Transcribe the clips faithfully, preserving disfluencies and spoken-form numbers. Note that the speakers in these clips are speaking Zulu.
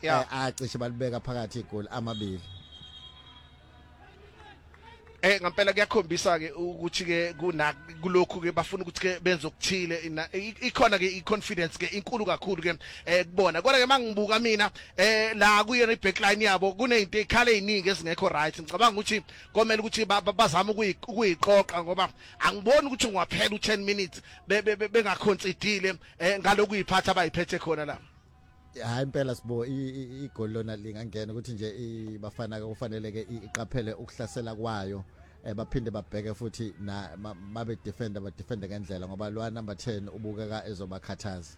acishe balibeka phakathi igoli amabili. Eh ngempela kuyakhombisa ke ukuthi ke kuna kulokhu ke bafuna ukuthi ke benze okuthile ikhona ke iconfidence ke inkulu kakhulu ke eh kubona kodwa ke mangibuka mina eh la kuyena ibackline yabo kunezinto ezikhale eziningi ezingekho right ngicabanga ukuthi komele ukuthi bazama ukuyiqoqa ngoba angiboni ukuthi ungaphela u ten minutes bengaconsidile ngaloku iphatha abayiphethe khona la. Hayi impela sibo igoli lona lingangena ukuthi nje bafana ke kufanele ke iqaphele ukuhlasela kwayo baphinde babheke futhi na mabe defender ba defender ngendlela ngoba lo number ten ubukeka ezobakhathaza.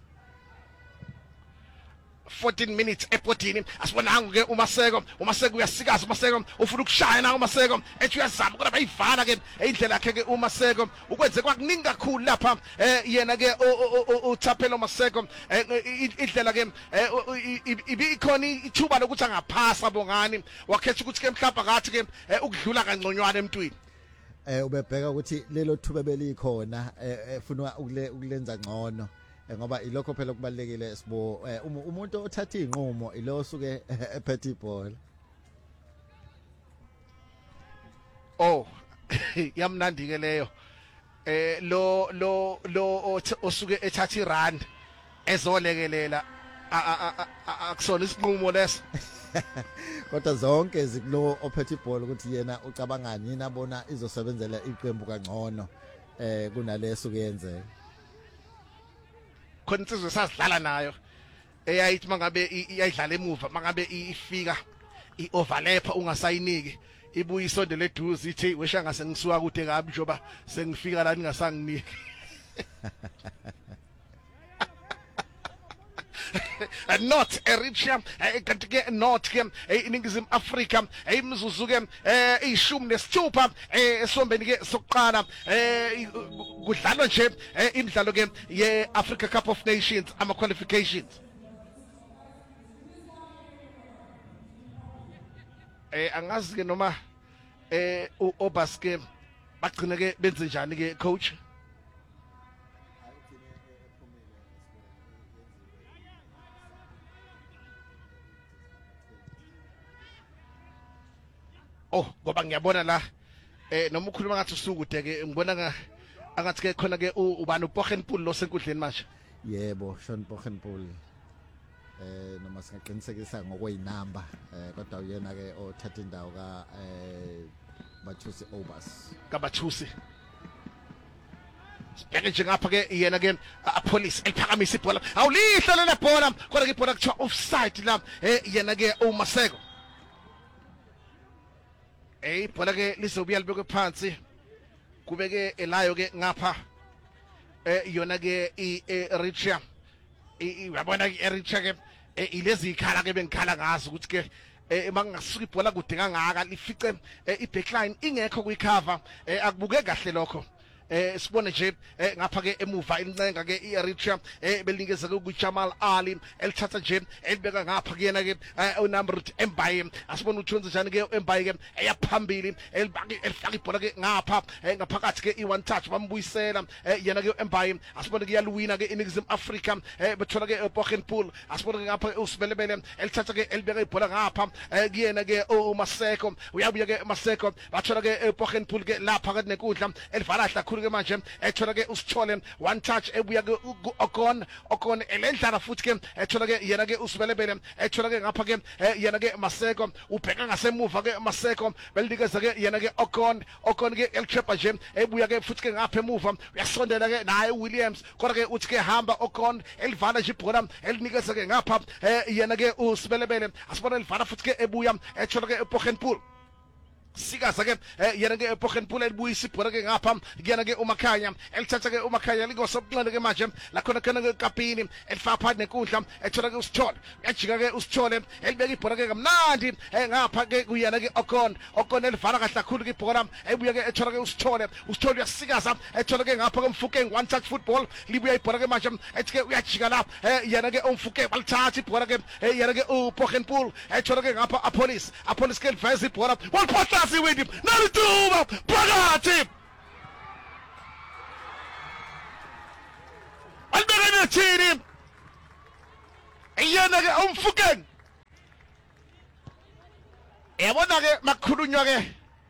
fourteen minutes epotini asibonanga ke uMaseko uMaseko uyasikaza uMaseko ufuna ukushaya na uMaseko ethi uyazama kodwa bayivala ke indlela yakhe ke uMaseko ukwenze kwakuningi kakhulu lapha eh yena ke uthaphela uMaseko indlela ke ibikhona ithuba lokuthi angaphasa bongani wakhetha ukuthi ke mhlawumbe ngathi ke ukudlula kangconywana emntwini eh ubebheka ukuthi lelo thuba belikhona efuna ukulenza ngcono ngoba ilokho phela kubalekile sibo umuntu othatha inqumo ilo suke ephethe ibhola. Oh yamnandi ke leyo eh lo lo lo osuke ethatha irand ezolekelela akusona isinqumo leso kodwa zonke zikulo ophethe ibhola ukuthi yena ucabangani yini abona izosebenzela iqembu kangcono eh kunaleso kuyenzeka khona insizwe sasidlala nayo eyayithi mangabe iyayidlala emuva mangabe ifika ioverlap ungasayiniki ibuye isondele eduze ithi wesha ngase ngisuka kude kabi njoba sengifika la ningasanginiki not Eritrea kanti ke not ke iningizimu Afrika imzuzu ke ishumi nesithupha esombeni ke sokuqala kudlalwa nje imidlalo ke ye Africa Cup of Nations ama qualifications eh angazi ke noma eh uObaske bagcina ke benze njani ke coach. Oh ngoba ngiyabona la eh noma ukhuluma ngathi usukude ke ngibona ngathi ke khona ke ubani uPoggenpool lo senkundleni manje. Yebo Sean Poggenpool eh noma singaqinisekisa ngokweyinamba eh kodwa uyena ke othatha indawo ka eh Bathusi Obas ka Bathusi sibheke nje ngapha ke yena ke police eliphakamisa ibhola awulihla le bhola kodwa ke ibhola kuthiwa offside la eh yena ke uMaseko eh bhola ke lizobuya libekwe phansi kubeke elayo ke ngapha eh yona ke iEritrea uyabona ke iEritrea ke ilezi ikhala ke bengikhala ngazi ukuthi ke eh mangasuka ibhola kude kangaka lifice ibackline ingekho kuyicover akubuke kahle lokho eh sibone nje ngapha ke emuva incenga ke iEritrea belikeza ke kuJamal Ali elithatha nje elibeka ngapha kuyena ke unumber Embaye asibona uthunzi njani ke Embaye ke eyaphambili elibaki elifaka ibhola ke ngapha ngaphakathi ke i one touch bambuyisela yena ke Embaye asibona ke yaluwina ke iningizimu Afrika bethola ke Poggenpool asibona ke ngapha usibelebele elithatha ke elibeka ibhola ngapha kuyena ke uMaseko uyabuya ke Maseko bathola ke Poggenpool ke lapha ke nekudla elivala kakhulu ke manje ethola ke usithole one touch ebuya ke Okon Okon elendlala futhi ke ethola ke yena ke usibelebele ethola ke ngapha ke yena ke Maseko ubheka ngasemuva ke Maseko belikeza ke yena ke Okon Okon ke elchepa nje ebuya ke futhi ke ngapha emuva uyasondela ke naye Williams kodwa ke uthi ke hamba Okon elivala nje ibhola elinikeza ke ngapha yena ke usibelebele asibona elivala futhi ke ebuya ethola ke Poggenpool sikaza ke yena ke Poggenpool elibuyisa ibhola ke ngapha kuyena ke uMakhanya elithatha ke uMakhanya likosobunqane ke manje la khona khona ke Kapini elifaka phakathi nenkundla ethola ke usithole uyajika ke usithole elibeka ibhola ke kamnandi ngapha ke kuyena ke Okon Okon elivala kahle kakhulu ke ibhola ebuya ke ethola ke usithole usithole uyasikaza ethola ke ngapha ke Mfukeng one touch football libuya ibhola ke manje ethi ke uyajika la yena ke uMfukeng balithatha ibhola ke yena ke uPoggenpool ethola ke ngapha apolice apolice ke liveza ibhola waliphatha siwindi nalituba phakathi albekene thini yena ke uMfukeng yabona ke makukhulunywa ke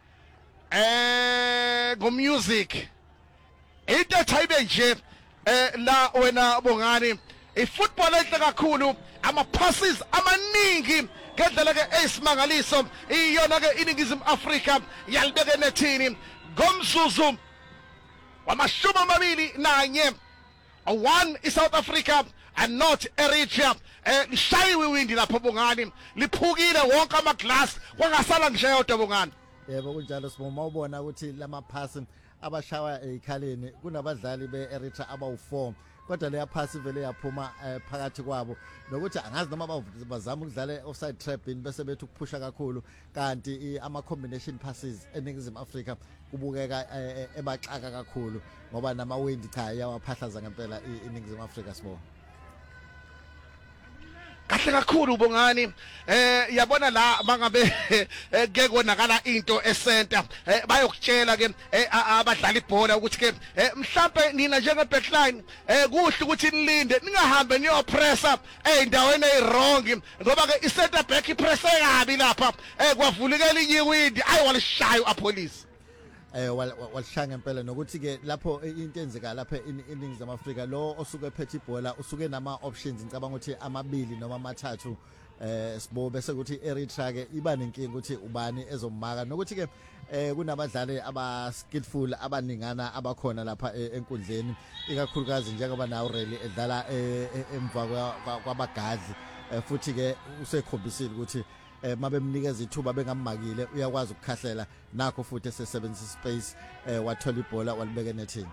eh go music into ethayibe nje eh la wena Bongani ifootball enhle kakhulu ama passes amaningi ngendlela ke esimangaliso iyona ke iningizimu Afrika yalibeke nethini ngomzuzu wamashumi amabili nanye one iSouth Africa and not Eritrea eh lishayiwe iwindi lapho Bongani liphukile wonke ama glass kwangasala ngisho yodwa Bongani. Yebo kunjalo siboma ubona ukuthi lama pass abashawa ekhaleni kunabadlali beEritrea abawu four kodwa leya pass vele yaphuma phakathi kwabo nokuthi angazi noma bazama ukudlala offside trap in bese bethu ukuphusha kakhulu kanti ama combination passes eningizimu Afrika kubukeka ebaxaka kakhulu ngoba nama wind cha yawaphahlaza ngempela iningizimu Afrika sibo. Kahle kakhulu Bongani eh yabona la mangabe ke konakala into esenta bayokutshela ke abadlali ibhola ukuthi ke mhlambe nina njenge backline eh kuhle ukuthi nilinde ningahambe niyopressa eindaweni ezirong ngoba ke i-center back ipressa kabi lapha eh kwavulekela iyiwindi ayi walishayo apolice eh walishaya ngempela nokuthi ke lapho into enzeka lapha eningizimu Afrika lo osuke ephethe ibhola usuke nama options ngicabanga ukuthi amabili noma amathathu eh sibo bese ukuthi Eritrea ke iba nenkingi ukuthi ubani ezomaka nokuthi ke eh kunabadlali aba skillful abaningana abakhona lapha enkundleni ikakhulukazi njengoba nawo Rally edlala emva kwabagazi futhi ke usekhombisile ukuthi eh mabemnikeza ithuba bengammakile uyakwazi ukukhahlela nakho futhi esebenzisa space eh wathola ibhola walibeka nethini.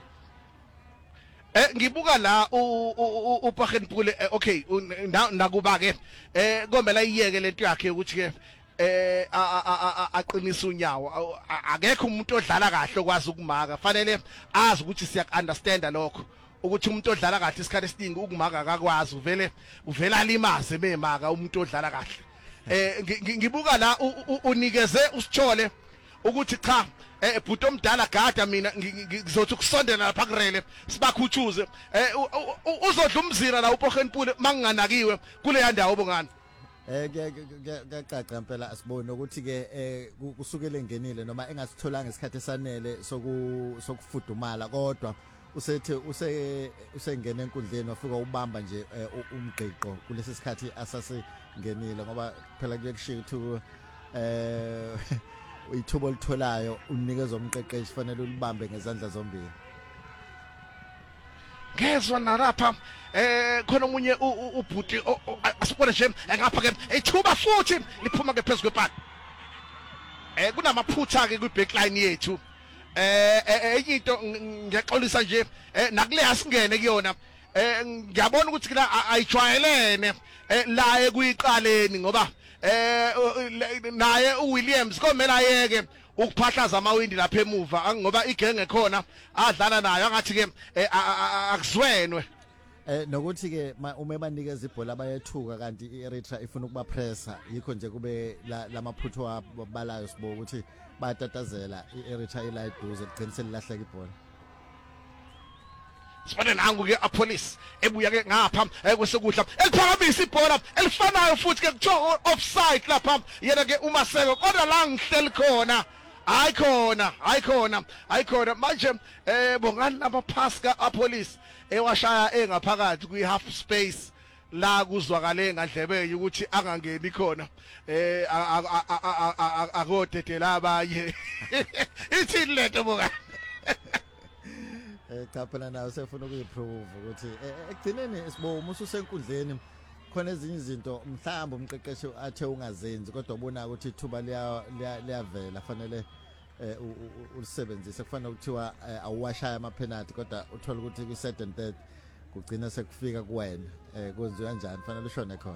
Eh ngibuka la uPagenpule okay nakuba ke eh komela iyeke lento yakhe ukuthi ke eh aqinisa unyawo akekho umuntu odlala kahle okwazi ukumaka fanele azi ukuthi siya understand lokho ukuthi umuntu odlala kahle isikhathi esiningi ukumaka akakwazi uvele uvela limaze bemaka umuntu odlala kahle. Eh ngibuka la unikeze usithole ukuthi cha eh bhuti omdala gada mina ngizothi ukusondela lapha kurele sibakhutshuze eh uzodla umzira la uPagenpule manginganakiwe kule yandawo Bongani. Eh kuyacaca impela asibone ukuthi ke kusukele engenile noma engasitholanga isikhathi esanele soku sokufudumala kodwa usethe use usengena enkundleni wafika ubamba nje umgqiqo kulesi sikhathi asase ngenile ngoba phela kuyekushiya ukuthi eh ithubo litholayo unikezwe umqeqeshi fanele ulibambe ngezandla zombili. Ngezwe narapha eh khona umunye ubhuti asibone nje ngapha ke ithuba futhi liphuma ke phezulu kwepaka eh kunamaphutha ke kwibackline yethu eh enye into ngiyaxolisa nje nakule asingene kuyona eh ngiyabona ukuthi la ayijwayelene la ekuyiqaleni ngoba eh naye uWilliams komela yeke ukuphahlaza amawindi lapha emuva ngoba igenge khona adlala nayo angathi ke akuzwenwe eh nokuthi ke uma banikeza ibhola bayethuka kanti iEritrea ifuna ukuba pressa yikho nje kube lamaphutho abalayo sibo ukuthi bayatatazela iEritrea ila eduze ligcina selilahleka ibhola. Sibone nangu ke apolice ebuya ke ngapha ekwesekudla eliphakamisa ibhola elifanayo futhi ke kuthiwa offside lapha yena ke uMaseko kodwa la ngihleli khona ayikhona ayikhona ayikhona manje eh Bongani nama pass ka apolice ewashaya engaphakathi kwi half space la kuzwakale ngadlebe ukuthi angangeni khona eh akodedela abaye ithi lento Bongani. Eh cha phela nawe sefuna ukuyiprove ukuthi ekugcineni sibo umusu senkundleni khona ezinye izinto mhlawumbe umqeqeshi athe ungazenzi kodwa ubona ukuthi ithuba liyavela fanele ulisebenzise kufanele ukuthiwa awuwashaya ama penalty kodwa uthola ukuthi ku second third kugcina sekufika kuwena eh kwenziwa kanjani fanele ushone khona.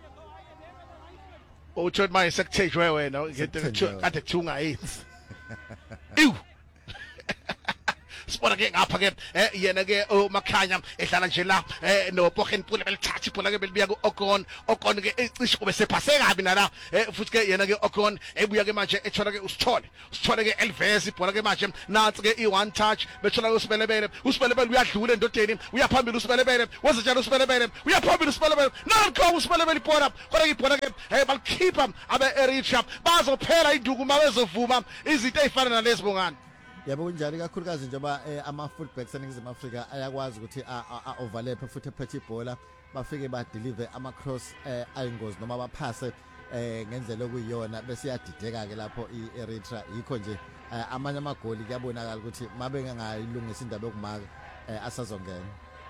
Uthi manje sekuthejwe wena kade kuthunga eight. Ew sibona ke ngapha ke eh yena ke uMakhanya ehlala nje la eh no Bogenpool belithatha ibhola ke belibuya ku Okon Okon ke ecishe kube sephase kabi nala eh futhi ke yena ke Okon ebuya ke manje ethola ke usithole usithole ke Elvis ibhola ke manje nansi ke i one touch bethola uSibelebele uSibelebele uyadlula endodeni uyaphambili uSibelebele wenza njalo uSibelebele uyaphambili uSibelebele nanko uSibelebele ibhola kodwa ibhola ke eh balikhipha abe Eritrea bazophela induku mabezovuma izinto ezifana nalezi bongani. Yabo kunjani kakhulukazi njengoba ama fullbacks eNingizimu Afrika ayakwazi ukuthi a overlap futhi ephethe ibhola bafike ba deliver ama cross ayingozi noma baphase eh ngendlela okuyiyona bese yadideka ke lapho iEritrea yikho nje amanye amagoli kuyabonakala ukuthi mabe ngangayilungisa indaba yokumaka asazongena.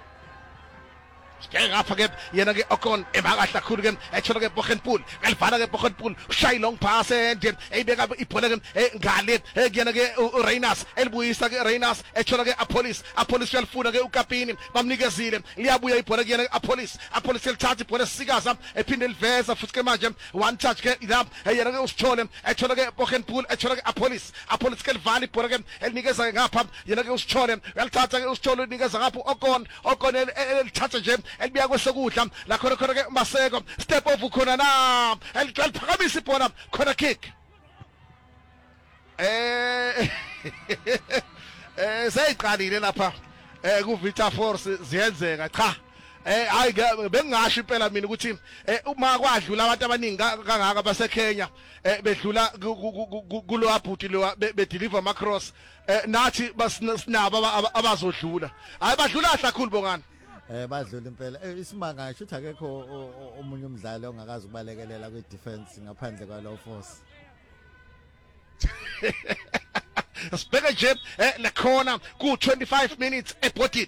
Ke ngapha ke yena ke Okon ebakahle kakhulu ke ethola ke Bogenpool ngalifana ke Bogenpool ushayi long pass nje eyibeka ibhola ke ngale kuyena ke uReynolds elibuyisa ke Reynolds ethola ke Apollos Apollos uyalifuna ke uKapini bamnikezile liyabuya ibhola kuyena ke Apollos Apollos elithatha ibhola sikaza ephinde liveza futhi ke manje one touch ke la yena ke usithole ethola ke Bogenpool ethola ke Apollos Apollos ke livala ibhola ke elinikeza ngapha yena ke usithole uyalithatha ke usithole unikeza ngapha Okon Okon elithatha nje elibuya kwesokudla la khona khona ke Maseko step off khona na eliphakamisa ibhola khona kick eh eh seyiqalile lapha eh ku Vita Force ziyenzeka cha eh hayi bengingasho impela mina ukuthi uma kwadlula abantu abaningi kangaka baseKenya eh bedlula kulo abhuti lo be deliver macross eh nathi basinabo abazodlula hayi badlula kakhulu bongani. Eh badlula impela isimanga ngisho ukuthi akekho omunye umdlali ongakazi ukubalekelela kwi defense ngaphandle kwalo Force. Sibheke nje eh le corner ku twenty-five minutes ebhodini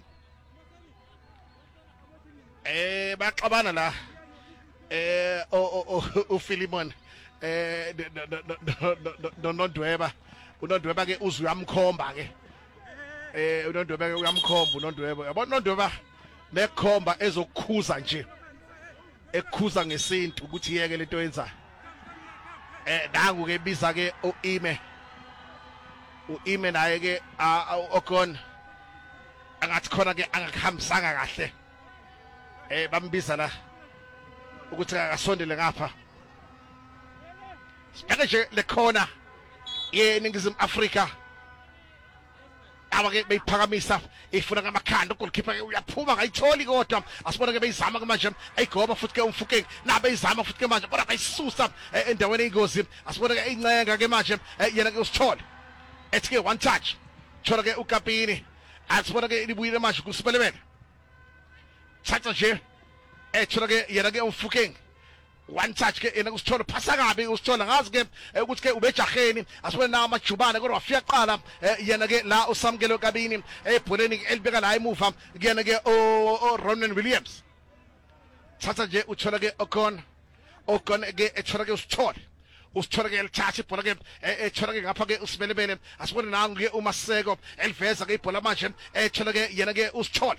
eh baxabana la eh o o Philemon eh nondweba unondweba ke uzwe uyamkhomba ke eh unondweba ke uyamkhomba unondweba yabona unondweba nekhomba ezokukhuza nje ekukhuza ngesintu ukuthi yeke lento yenza eh nangu ke biza ke uIme uIme naye ke Okon angathi khona ke angakhambisanga kahle eh bambiza la ukuthi akasondele ngapha sibheke nje le corner yeNingizimu Afrika abake beyiphakamisa ifuna ngamakhanda uGoalkeeper ke uyaphuma ngayitholi kodwa asibona ke beyizama ke manje ayigoba futhi ke umfukeng nabe izama futhi ke manje kodwa bayisusa endaweni eyingozi asibona ke incenga ke manje yena ke usithole ethi ke one touch thola ke uKapini asibona ke libuyile manje kuSibelebele thatha nje ethola ke yena ke umfukeng one touch ke ena kusithola phasa kabi usithola ngazi ke ukuthi ke ubejaheni asibona na amajubane kodwa wafika qala yena ke la usamkelo kabini ebholeni elibeka la emuva kuyena ke o Ronan Williams thatha nje uthola ke Okon Okon ke ethola ke usithola usithola ke elithatha ibhola ke ethola ke ngapha ke uSibelebele asibona nangu ke uMaseko eliveza ke ibhola manje ethola ke yena ke usithola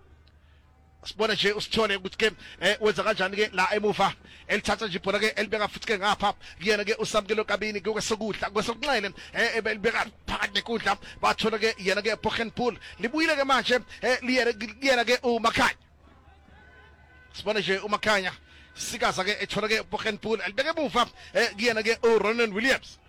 sibona nje usithole ukuthi ke wenza kanjani ke la emuva elithatha nje ibhola ke elibeka futhi ke ngapha kuyena ke usamkelo kabini ke kwesokudla kwesokunxele elibeka phakathi nekudla bathola ke yena ke Bogenpool libuyile ke manje liyena ke uMakhanya sibona nje uMakhanya sikaza ke ethola ke Bogenpool elibeka emuva kuyena ke uRonan Williams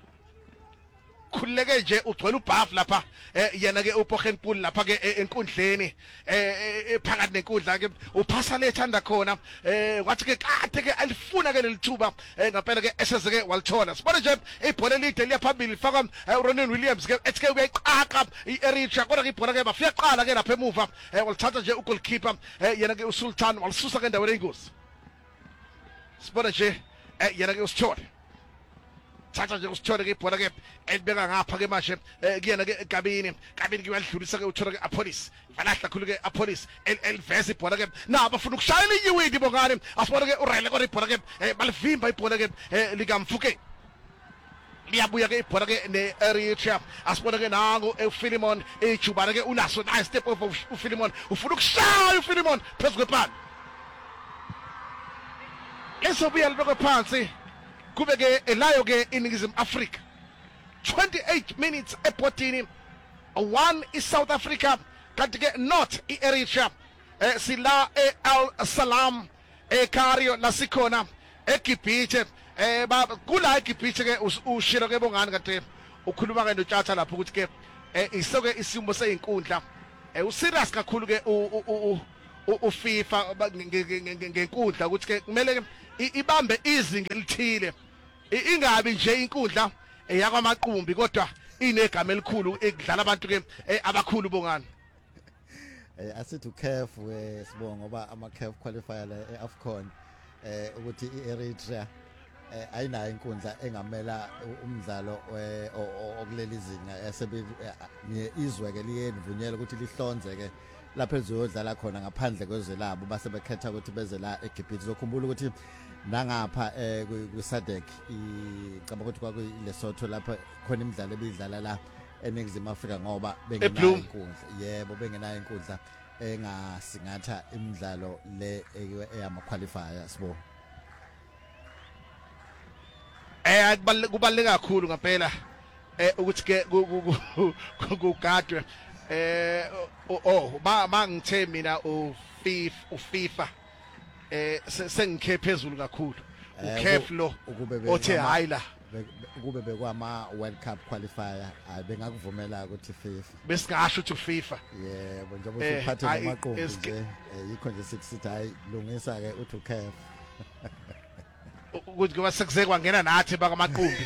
khuleke nje ugcwele uBuff lapha yena ke uBogenpool lapha ke enkundleni phakathi nenkundla ke uphasa lethanda khona wathi ke kade ke alifuna ke lelithuba ngempela ke eseze ke walithola sibona nje ibhola elide liyaphambili faka uRonan Williams ke ethi ke uyayiqaqa iEritrea kodwa ke ibhola ke bafika qala ke lapha emuva walithatha nje uGoalkeeper yena ke uSultan walisusa ke endaweni eyingozi sibona nje yena ke usithole thatha nje usithole ke ibhola ke elibeka ngapha ke manje kuyena ke Kabini Kabini ke uyadlulisa ke uthola ke Apollos balahla khulu ke Apollos elivesa ibhola ke na bafuna ukushayela iyiwindi bongani asibona ke uRele kodwa ibhola ke balivimba ibhola ke likamfuke liyabuya ke ibhola ke neEritrea asibona ke nangu uPhilemon ejubana ke unaso nice step of uPhilemon ufuna ukushaya uPhilemon phezulu kwepani esobuya libekwe phansi kube ke elayo ke iNingizimu Afrika twenty-eight minutes ebhodini one is South Africa kanti ke not i-Eritrea eh sila e-Al Salam eKario lasikhona eGibhithe eh kula eGibhithe ke ushilo ke bongani kanti ukhuluma ke noTshatha lapho ukuthi ke eh isoke isimo seyinkundla eh userious kakhulu ke u FIFA ngenkundla ukuthi ke kumele ibambe izinga elithile ingabi nje inkundla eyakwamaqumbi kodwa inegama elikhulu ekudlala abantu ke abakhulu bongani eh asithi C A F we sibonga ngoba ama C A F qualifier la eAfcon eh ukuthi iEritrea eh ayinayo inkundla engamela umdlalo okuleli izinga esebe izwe ke liyenvunyela ukuthi lihlonze ke lapha ezodlala khona ngaphandle kwezwe labo base bekhetha ukuthi beze la eGibhithe zokhumbula ukuthi nangapha eh ku SADC icaba ukuthi kwaku Lesotho lapha khona imidlalo ebidlala la eNingizimu Afrika ngoba bengenayo inkundla yebo bengenayo inkundla engasingatha imidlalo le eyama qualifier sibo eh kubaleka kakhulu ngempela eh ukuthi ke kugadwe eh oh ma ngithe mina u FIFA eh sengikhe phezulu kakhulu u C A F lo othe hayi la ukube bekwama World Cup qualifier bengakuvumela ukuthi FIFA besingasho ukuthi FIFA yebo njengoba usiphathe amaqombo nje yikho nje sikusithi hayi lungisa ke uthi u C A F ukuthi kuba sekuze kwangena nathi bakamaqumbi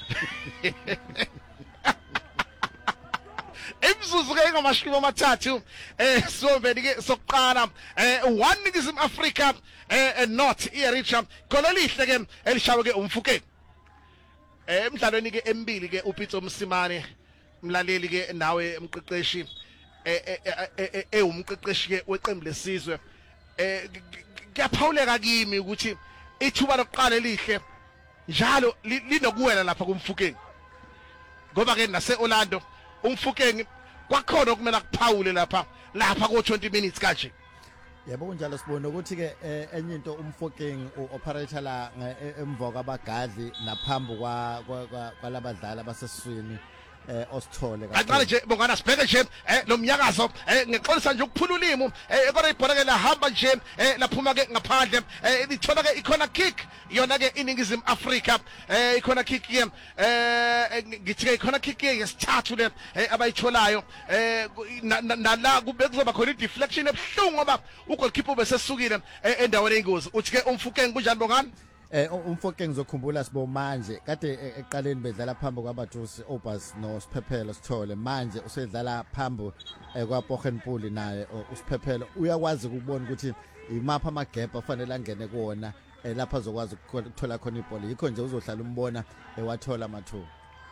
imzuzu ke ngamashumi amathathu eh sobeni ke sokuqala eh one Ningizimu Afrika eh not iEritrea khona lihle ke elishawe ke umfukeni eh emidlalweni ke emibili ke uPitso Msimane mlaleli ke nawe emqeqeshi eh ewumqeqeshi ke weqembu lesizwe eh kuyaphawuleka kimi ukuthi ithuba lokuqala elihle njalo linokuwela lapha kumfukeni ngoba ke nase Orlando umfukeni kwakhona okumela kuphawule lapha lapha ko twenty minutes kanje yebo kunjalo sibona ukuthi ke enye into umfukeni uoperator la emvoka abagadli naphambi kwa kwalabadlali abasesiswini eh osithole kancane nje bongana sibheke nje eh lo mnyakazo eh ngixolisa nje ukuphula ulimi eh kodwa ibhola ke lahamba nje eh laphuma ke ngaphandle eh ithola ke ikhona kick yona ke iNingizimu Afrika eh ikhona kick ke eh ngithi ke ikhona kick ke yesithathu le abayitholayo eh nala kube kuzoba khona ideflection ebhlungu ngoba ugoalkeeper besesukile endaweni engozi uthi ke umfukeni kunjani bongani eh umfoke ngizokhumbula sibo manje kade eqaleni bedlala phambi kwaBatusi Obas no Siphephelo Sithole manje usedlala phambi kwaBogenpool naye uSiphephelo uyakwazi ukubona ukuthi imapha ama gap afanele angene kuona lapha azokwazi ukuthola khona ibhola yikho nje uzohlala umbona ewathola amathuba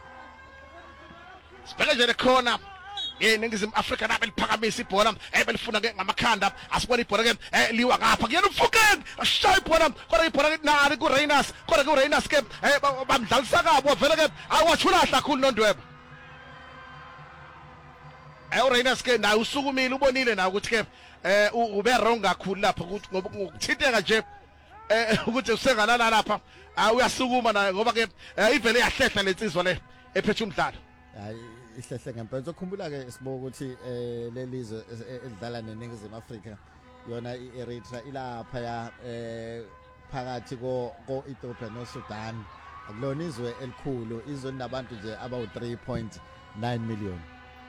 sibheke nje khona eNingizimu Afrika nabe liphakamisa ibhola ebelifuna ke ngamakhanda asibona ibhola ke liwa ngapha kuyena umfukeni ashaya ibhola kodwa ibhola nali ku Reiners kodwa ku Reiners ke bamdlalisa kabo vele ke awatshula kakhulu nondwebo eh uReiners ke naye usukumile ubonile na ukuthi ke eh ube wrong kakhulu lapha ukuthi ngoba ukuthinteka nje eh ukuthi usengalala lapha uyasukuma naye ngoba ke ivele yahlehla lensizwa le ephethe umdlalo hayi ihlehle ngempela ukukhumbula ke sibo ukuthi eh lelizwe edlala neNingizimu Afrika yona iEritrea ilapha ya eh phakathi ko ko Ethiopia no Sudan akulona izwe elikhulu izwe linabantu nje abawu three point nine million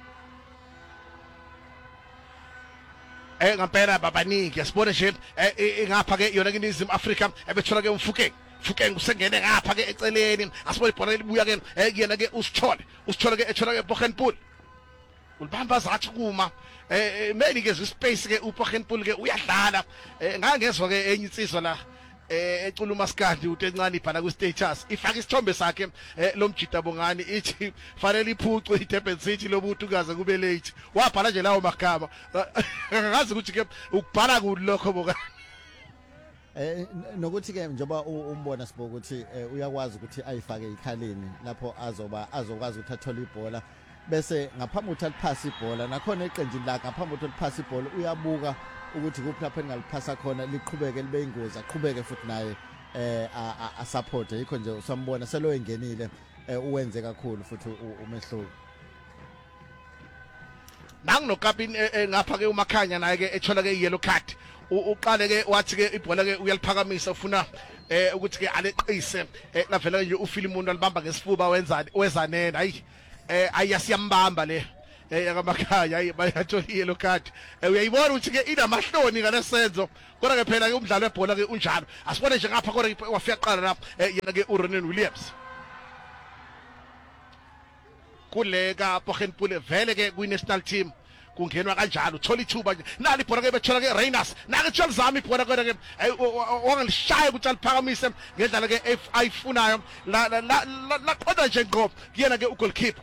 eh ngempela babaningi yasibona nje ngapha ke yona iNingizimu Afrika ebethola ke umfukeni Fukeng usengene ngapha ke eceleni asibona ibhola libuya ke kuyena ke usithole usithole ke ethola ke Bogenpool ulibamba zathi kuma eh meni ke space ke uBogenpool ke uyadlala ngangezwa ke enye insizwa la eh ecula uMaskandi utencane ibhala ku status ifaka isithombe sakhe lo mjida bongani ithi fanele iphucwe iDurban City lobutukaze kube late wabhala nje lawo magama ngazi ukuthi ke ukubhala kulokho bongani eh nokuthi ke njoba umbona sibo ukuthi uyakwazi ukuthi ayifake ikhaleni lapho azoba azokwazi ukuthi athole ibhola bese ngaphambi ukuthi aliphasa ibhola nakhona eqenjini la ngaphambi ukuthi aliphasa ibhola uyabuka ukuthi kuphi lapho engaliphasa khona liqhubeke libe ingozi aqhubeke futhi naye eh a support yikho nje usambona selo engenile uwenze kakhulu futhi umehluko nangu nokapini ngapha ke uMakhanya naye ke ethola ke yellow card uqale ke wathi ke ibhola ke uyaliphakamisa ufuna eh ukuthi ke aleqise lavela nje uFilimundo alibamba ngesifuba wenzani wezanene hayi eh ayasiyambamba le eh yakaMakhanya hayi bayathola yellow card uyayibona ukuthi ke inamahloni ngalesenzo kodwa ke phela ke umdlalo webhola ke unjalo asibone nje ngapha kodwa wafika qala lapha yena ke uRenan Williams kule ka Boggenpoel vele ke kwi-national team kungenwa kanjalo uthola ithuba nje nali ibhola ke bethola ke Reiners nake Charles Zami ibhola kodwa ke wangalishaya ukuthi aliphakamise ngendlela ke ayifunayo la la qhoda nje ngqo kuyena ke ugoalkeeper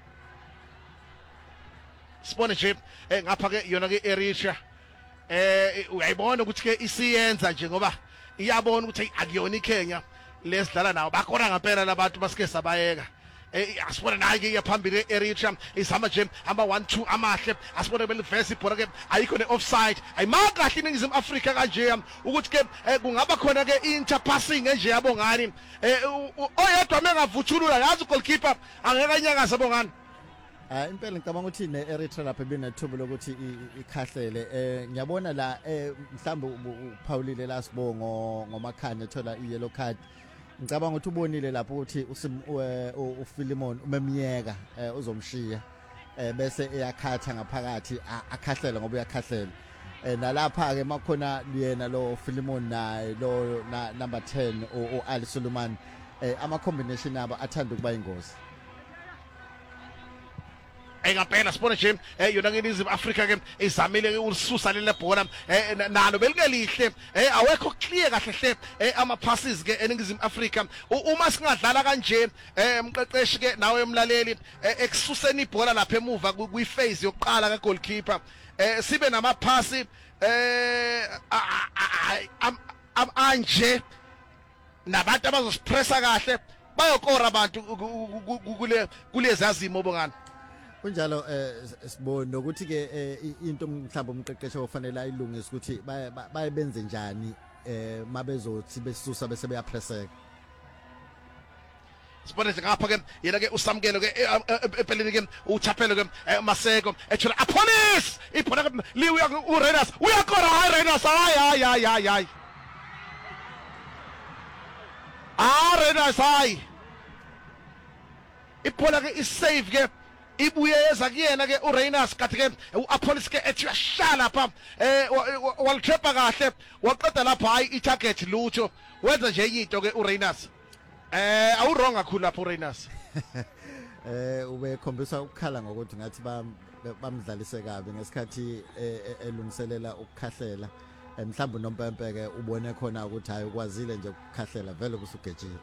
sibone nje ngapha ke yona ke Eritrea eh uyayibona ukuthi ke isiyenza nje ngoba iyabona ukuthi akuyona iKenya lesidlala nawo bakhona ngempela labantu basike sabayeka eh asibona naye ke yaphambili Eritrea isama nje amba one two amahle asibona belivesi ibhola ke ayikho ne offside ayimakahle iningizimu Afrika kanje ukuthi ke kungaba khona ke interpassing nje yabo ngani eh oyedwa mengavuthulula yazi goalkeeper angeke nyakaza bongani. Ah impela ngicabanga ukuthi ne Eritrea lapha benethuba lokuthi ikhahlele eh ngiyabona la eh mhlambe uPaulile la Sibongo ngoMakhanya ethola i-yellow card ngicabanga ukuthi ubonile lapho ukuthi uFilimon umemiyeka uzomshiya bese eyakhatha ngaphakathi akhahlela ngoba uyakhahlela nalapha ke makhona yena lo Filimon naye lo number ten o Ali Suleiman ama combination abo athanda ukuba ingozi engapela sibone nje yona ke iningizimu Afrika ke izamile ke ususa lele bhola nalo belike lihle awekho clear kahle hle ama passes ke eningizimu Afrika uma singadlala kanje umqeqeshi ke nawe emlaleli ekususeni ibhola lapha emuva kwi phase yokuqala ka goalkeeper sibe nama pass anje nabantu abazosipressa kahle bayokora abantu kule kulezi azimo bongani kunjalo eh sibone nokuthi ke into mhlawumbe umqeqesho ofanele ayilungise ukuthi bayebenze njani eh mabezothi besusa bese beyapresseka sibone ngapha ke yena ke usamkelo ke empeleni ke uThapelo ke Maseko ethola a police ibhola ke liwe uRenas uyakora hayi Renas hayi hayi hayi hayi ah Renas hayi ibhola ke isave ke ibuye yeza kuyena ke uReynolds kathi ke uApollos ke ethi uyashala pha eh walithepa kahle waqeda lapha hayi itarget lutho wenza nje into ke uReynolds eh awu wrong kakhulu lapha uReynolds eh ube khombisa ukukhala ngokuthi ngathi bamdlalise kabi ngesikhathi elungiselela ukukhahlela mhlawumbe nompempe ke ubone khona ukuthi hayi ukwazile nje ukukhahlela vele kusugejile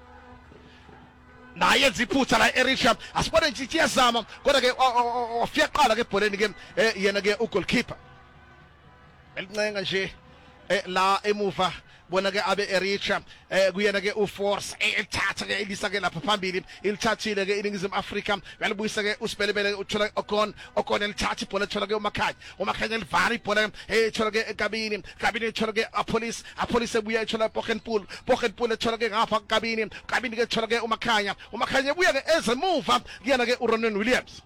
naye ziphutha la Eritrea asibone nje iyazama kodwa ke wafika qala ke ebholeni ke yena ke ugoalkeeper elincenga nje la emuva bona ke abe Eritrea kuyena ke uForce elithatha ke elisa ke lapha phambili ilithathile ke iningizimu Afrika yalibuyisa ke usibelebele uthola okon okon elithatha ibhola ethola ke uMakhanya uMakhanya elivala ibhola ethola ke enkabini kabini ethola ke aPolice aPolice ebuya ethola Boggenpoel Boggenpoel ethola ke ngapha kabini kabini ke ethola ke uMakhanya uMakhanya ebuya ke ezemuva kuyena ke uRenan Williams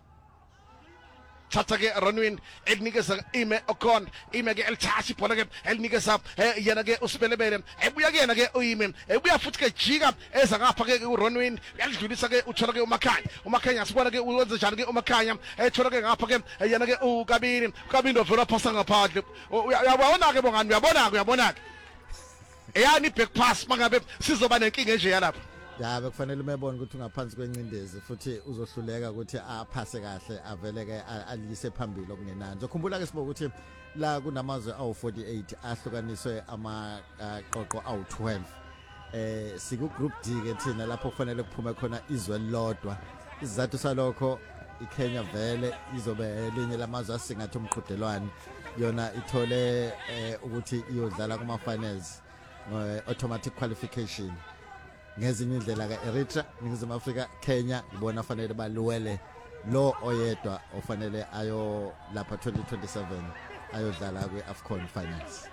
thatha ke Ronwin elinikeza ime okon ime ke elithatha ibhola ke elinikeza yena ke usibelebele ebuya ke yena ke uyime ebuya futhi ke jika eza ngapha ke uRonwin uyalidlulisa ke uthola ke uMakhanya uMakhanya sibona ke uwenza njani ke uMakhanya ethola ke ngapha ke yena ke uKabini Kabini ovela phasa ngaphandle uyabona ke bongani uyabona ke uyabona ke eyani back pass mangabe sizoba nenkinga enje yalapha ya bekufanele umebone ukuthi ungaphansi kwencindezi futhi uzohluleka ukuthi aphase kahle avele ke alise phambili okungenani ukukhumbula ke sibo ukuthi la kunamazwe awu forty-eight ahlukaniswe amaqoqo awu twelve eh siku group D ke thina lapho kufanele kuphume khona izwe lodwa isizathu salokho iKenya vele izobe elinye lamazwe asingathi umqhudelwano yona ithole ukuthi iyodlala kuma finals automatic qualification ngezinye indlela ka Eritrea ningizimu Afrika Kenya ibona fanele baluwele lo oyedwa ofanele ayo lapha twenty twenty-seven ayodlala kwe AFCON finals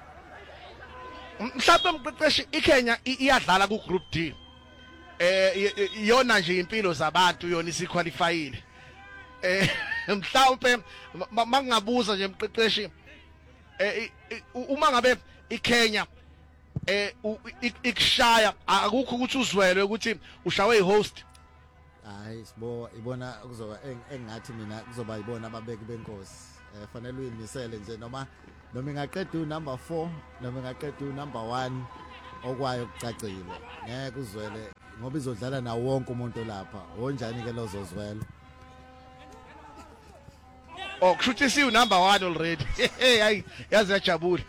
mhlawumbe umqeqeshi iKenya iyadlala ku group D eh iyona nje impilo zabantu yona isiqualifyile eh mhlawumbe mangingabuza nje mqeqeshi eh uma ngabe iKenya eh ikushaya akukho ukuthi uzwelwe ukuthi ushawe ihost. Hayi sibo ibona kuzoba engathi mina kuzoba ibona ababeki benkosi. Eh fanele uyimisele nje noma noma ingaqeda u number four noma ingaqeda u number one okwayo kucacile. Ngeke uzwele ngoba izodlala na wonke umuntu lapha. Onjani ke lozozwela? Oh kushuthi si u number one already. Hey hayi yazi yajabula.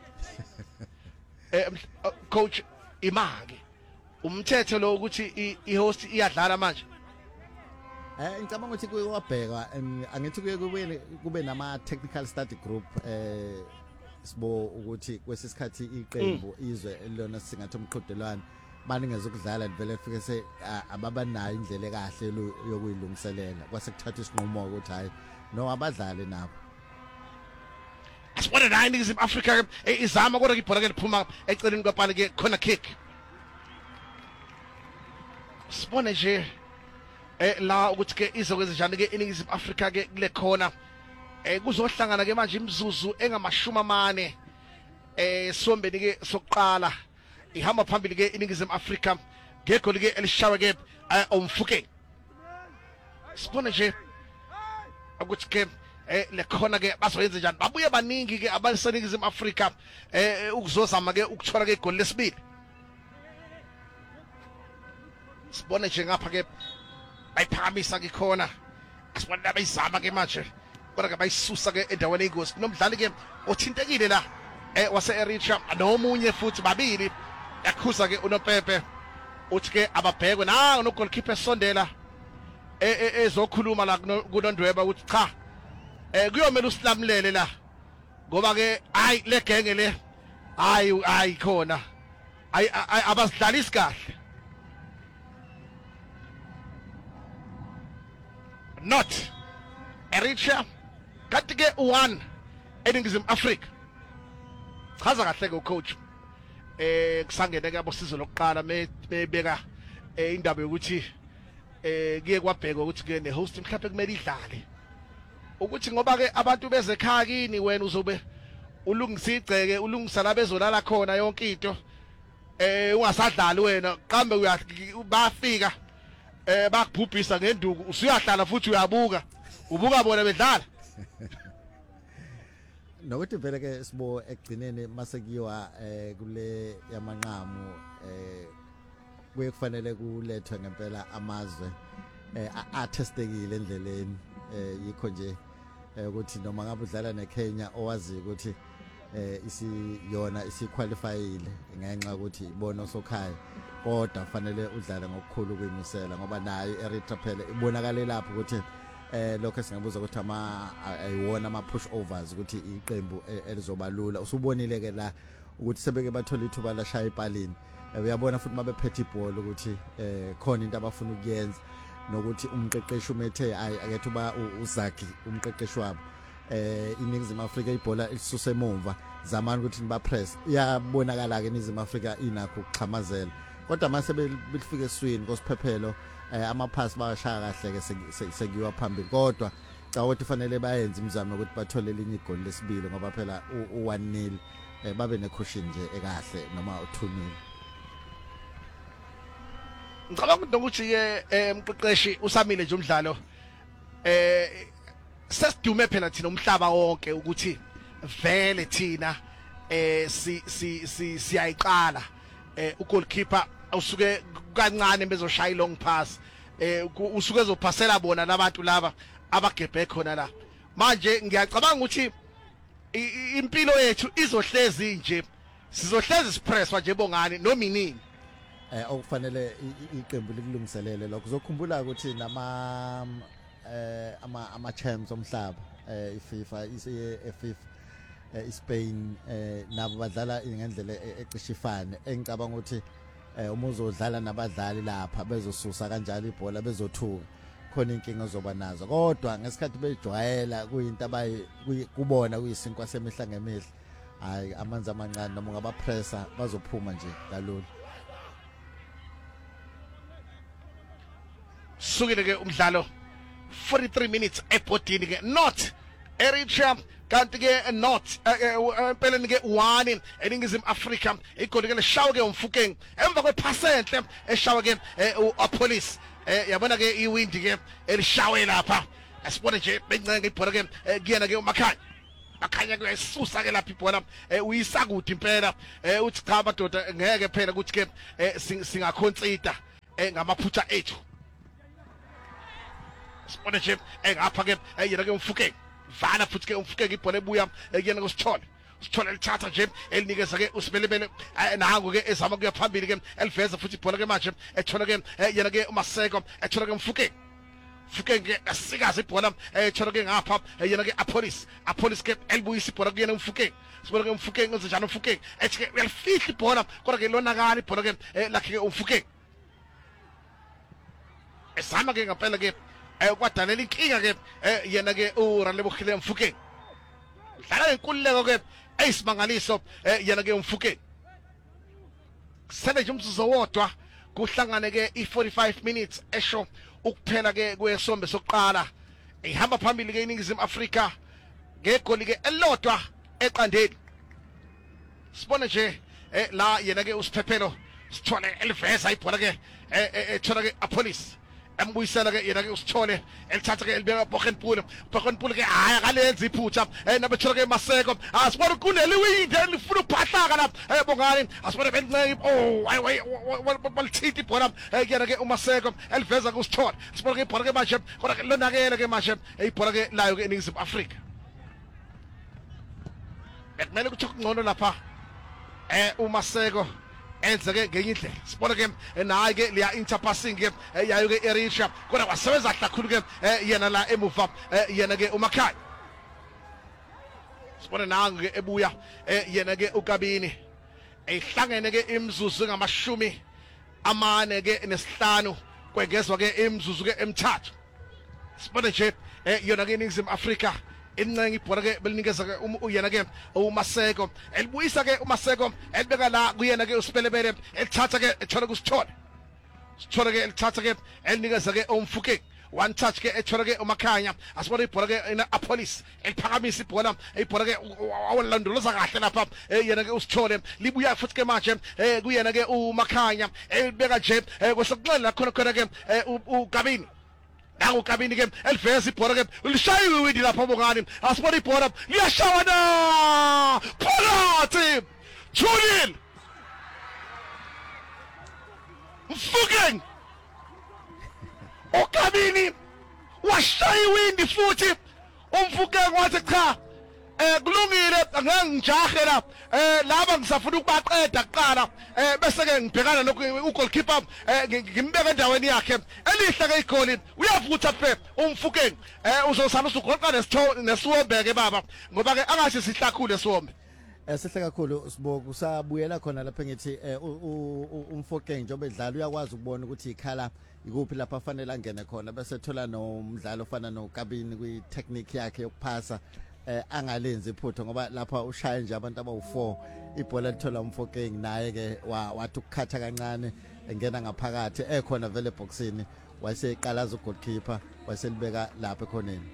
Eh coach imake umthetho lo ukuthi ihost iyadlala manje. Eh ngicabanga ukuthi kuyobheka angithi kuye kube kube nama technical study group eh sibo ukuthi kwesisikhathi iqembu izwe lona singathi umqhudelwano baningeza ukudlala vele fike se ababanayo indlela ekahle yokuyilungiselela kwase kuthatha isinqumo ukuthi hayi no abadlali nabo. Asibona la iNingizimu Afrika izama kodwa ibhola ke liphuma eceleni kwapana ke khona kick. Sibone nje eh la ukuthi ke izokwenza njani ke iNingizimu Afrika ke kule khona eh kuzohlangana ke manje imizuzu engamashumi amane eh sombeni ke sokuqala ihamba phambili ke iNingizimu Afrika ngegoli ke elishawe ke umfuke. Sibone nje ukuthi ke eh lekhona ke bazoyenza njani babuye baningi ke abaseningizimu Afrika eh ukuzozama ke ukuthola ke igoli lesibili. Sibone nje ngapha ke bayiphakamisa ke khona asibona abayizama ke manje kodwa ke bayisusa ke endaweni engozi nomdlali ke othintekile la eh wase Eritrea nomunye futhi babili yakhuza ke unopepe uthi ke ababhekwe na no goalkeeper sondela eh ezokhuluma la kunondweba ukuthi cha eh kuyomela usilamlele la ngoba ke hayi le genge le hayi hayi khona hayi abazidlalisi kahle not Eritrea kanti ke one eNingizimu Afrika chaza kahle ke coach eh kusangene ke abosizo lokuqala mebeka indaba yokuthi eh kuye kwabhekwa ukuthi ke ne host mhlawumbe kumele idlale ukuthi ngoba ke abantu beze ekhaya kini wena uzobe ulungisa igceke ulungisa la bezolala khona yonke into eh ungasadlali wena qambe uyafika eh bakubhubhisa ngenduku usuyahlala futhi uyabuka ubuka bona bedlala. Nokuthi vele ke sibo egcineni masekuyiwa eh kule yamanqamu eh kuye kufanele kulethwe ngempela amazwe eh atestekile endleleni eh yikho nje ukuthi noma ngabe udlala neKenya owazi ukuthi eh isiyona isiqualifyile ngenxa ukuthi ibona osokhaya kodwa fanele udlale ngokukhulu kwemisela ngoba nayo Eritrea phela ibonakala lapho ukuthi eh lokho singabuza ukuthi ama ayiwona ama push overs ukuthi iqembu elizobalula usubonile ke la ukuthi sebeke bathola ithuba la shaya ipalini uyabona futhi mabephethe ibhola ukuthi eh khona into abafuna ukuyenza nokuthi umqeqeshi umethe akethe uba uzaki umqeqeshi wabo eh iNingizimu Afrika ibhola ilisuse emuva zamani ukuthi niba press iyabonakala ke iNingizimu Afrika inakho ukuxhamazela kodwa mase belifika eswini kosiphephelo ama pass bashaya kahle ke sekuyiwa phambili kodwa cha ukuthi fanele bayenze imizamo ukuthi bathole elinye igoli lesibili ngoba phela u one nil babe ne cushion nje ekahle noma u two nil. Ngicabanga ukuthi ke emqeqeshi usamile nje umdlalo eh sesidume phela thina umhlaba wonke ukuthi vele thina eh si si si siyayiqala eh ugoalkeeper usuke kancane bezoshaya long pass eh usuke ezophasela bona labantu laba abagebhe khona la manje ngiyacabanga ukuthi impilo yethu izohlezi nje sizohlezi sipresswa nje bongani noma inini eh okufanele iqembu likulungiselele lokho uzokhumbula ukuthi nama eh ama ama champs omhlaba eh iFIFA isiye eFIFA eSpain eh nabo badlala ngendlela eqishifane engicabanga ukuthi eh uma uzodlala nabadlali lapha bezosusa kanjalo ibhola bezothuka khona inkinga zoba nazo kodwa ngesikhathi bejwayela kuyinto abayi kubona kuyisinkwa semihla ngemihla hayi amanzi amancane noma ngaba pressure bazophuma nje kalula. Sukile ke umdlalo forty-three minutes ebhodini ke not Eritrea kanti ke not empeleni ke one eningizimu Afrika igoli ke leshawa ke umfukeng emva kwepercent eshawa ke uApolis yabona ke iwindi ke elishawe lapha asibone nje bencane ibhola ke kuyena ke uMakhanya akhanya kuyisusa ke lapha ibhola uyisakude impela uthi cha madoda ngeke phela ukuthi ke singaconsider ngamaphutha ethu sibone nje engapha ke yena ke umfukeng vala futhi ke umfukeke ibhola ebuya kuyena kusithole sithole lithatha nje elinikeza ke usibelebele nangu ke ezama kuya phambili ke eliveza futhi ibhola ke manje ethola ke yena ke uMaseko ethola ke umfukeke Fukeng ke asikaze ibhola ethola ke ngapha yena ke Apolis Apolis ke elibuyisa ibhola kuyena umfukeke sibona ke umfukeke enze njalo umfukeke ethi ke uyalifihla ibhola kodwa ke lonakala ibhola ke lakhe ke umfukeke esama ke ngempela ke kwadala inkinga ke yena ke uRalebokhile Mfukeng dlala inkululeko ke eyisimangaliso yena ke umfukeng sele nje umzuzu wodwa kuhlangane ke i forty-five minutes esho ukuphela ke kwesombe sokuqala ihamba phambili ke iningizimu Afrika ngegoli ke elodwa eqandeni sibone nje la yena ke usiphephelo sithole eliveza ibhola ke ethola ke Apolis embuyisela ke yena ke usithole elithatha ke elibeka Bochenpool Bochenpool ke hayi akalenza iphutha nabethola ke Maseko asibona kuneli windi elifuna ukuphahlaka lapha bongani asibona bencane oh ayi balithiti ibhola yena ke uMaseko eliveza kusithole sibona ke ibhola ke manje kodwa ke lonakele ke manje ibhola ke layo ke eningizimu Afrika bekumele ukuthi kungcono lapha uMaseko enze ke ngenye indlela sibona ke naye ke liya interpassing ke yayo ke Eritrea kodwa wasebenza kakhulu ke yena la emuva yena ke uMakhanya sibona nangu ke ebuya yena ke uKabini ehlangene ke imzuzu ngamashumi amane ke nesihlanu kwengezwa ke imzuzu ke emithathu sibona nje yona ke iningizimu Afrika incenga ibhola ke belinikeza ke uyena ke uMaseko elibuyisa ke uMaseko elibeka la kuyena ke usipelebele elithatha ke ethola kusithole sithole ke elithatha ke elinikeza ke umfukeki one touch ke ethola ke uMakhanya asibona ibhola ke ina Apolis eliphakamisa ibhola ibhola ke awulandoloza kahle lapha yena ke usithole libuya futhi ke manje kuyena ke uMakhanya elibeka nje kwesokunxele khona khona ke uKabini nangu Kabini ke eliveza ibhola ke lishayiwe windi lapha bongani asibona ibhola liyashawana phakathi Julian Mfukeng uKabini washayiwe windi futhi umfukeng wathi cha eh kulungile angeke ngijahe la eh laba ngisafuna ukubaqeda kuqala eh bese ke ngibhekana lokhu ugoalkeeper ngimbeka endaweni yakhe elihle ke igoli uyavutha phe umfukeng eh uzosana usugoqa nesitho nesiwombeke baba ngoba ke angathi sihlakhule siwombe esihle kakhulu siboku sabuyela khona lapha ngithi umfukeng njengoba edlala uyakwazi ukubona ukuthi ikhala ikuphi lapha afanele angene khona bese thola nomdlalo ofana noKabini kwi technique yakhe yokuphasa eh angalenzi iphutha ngoba lapha ushaya nje abantu abawu four ibhola lithola umfukeng naye ke wathi ukukhatha kancane engena ngaphakathi ekhona vele boxini wayeseqalaza ugoalkeeper waselibeka lapha ekhoneni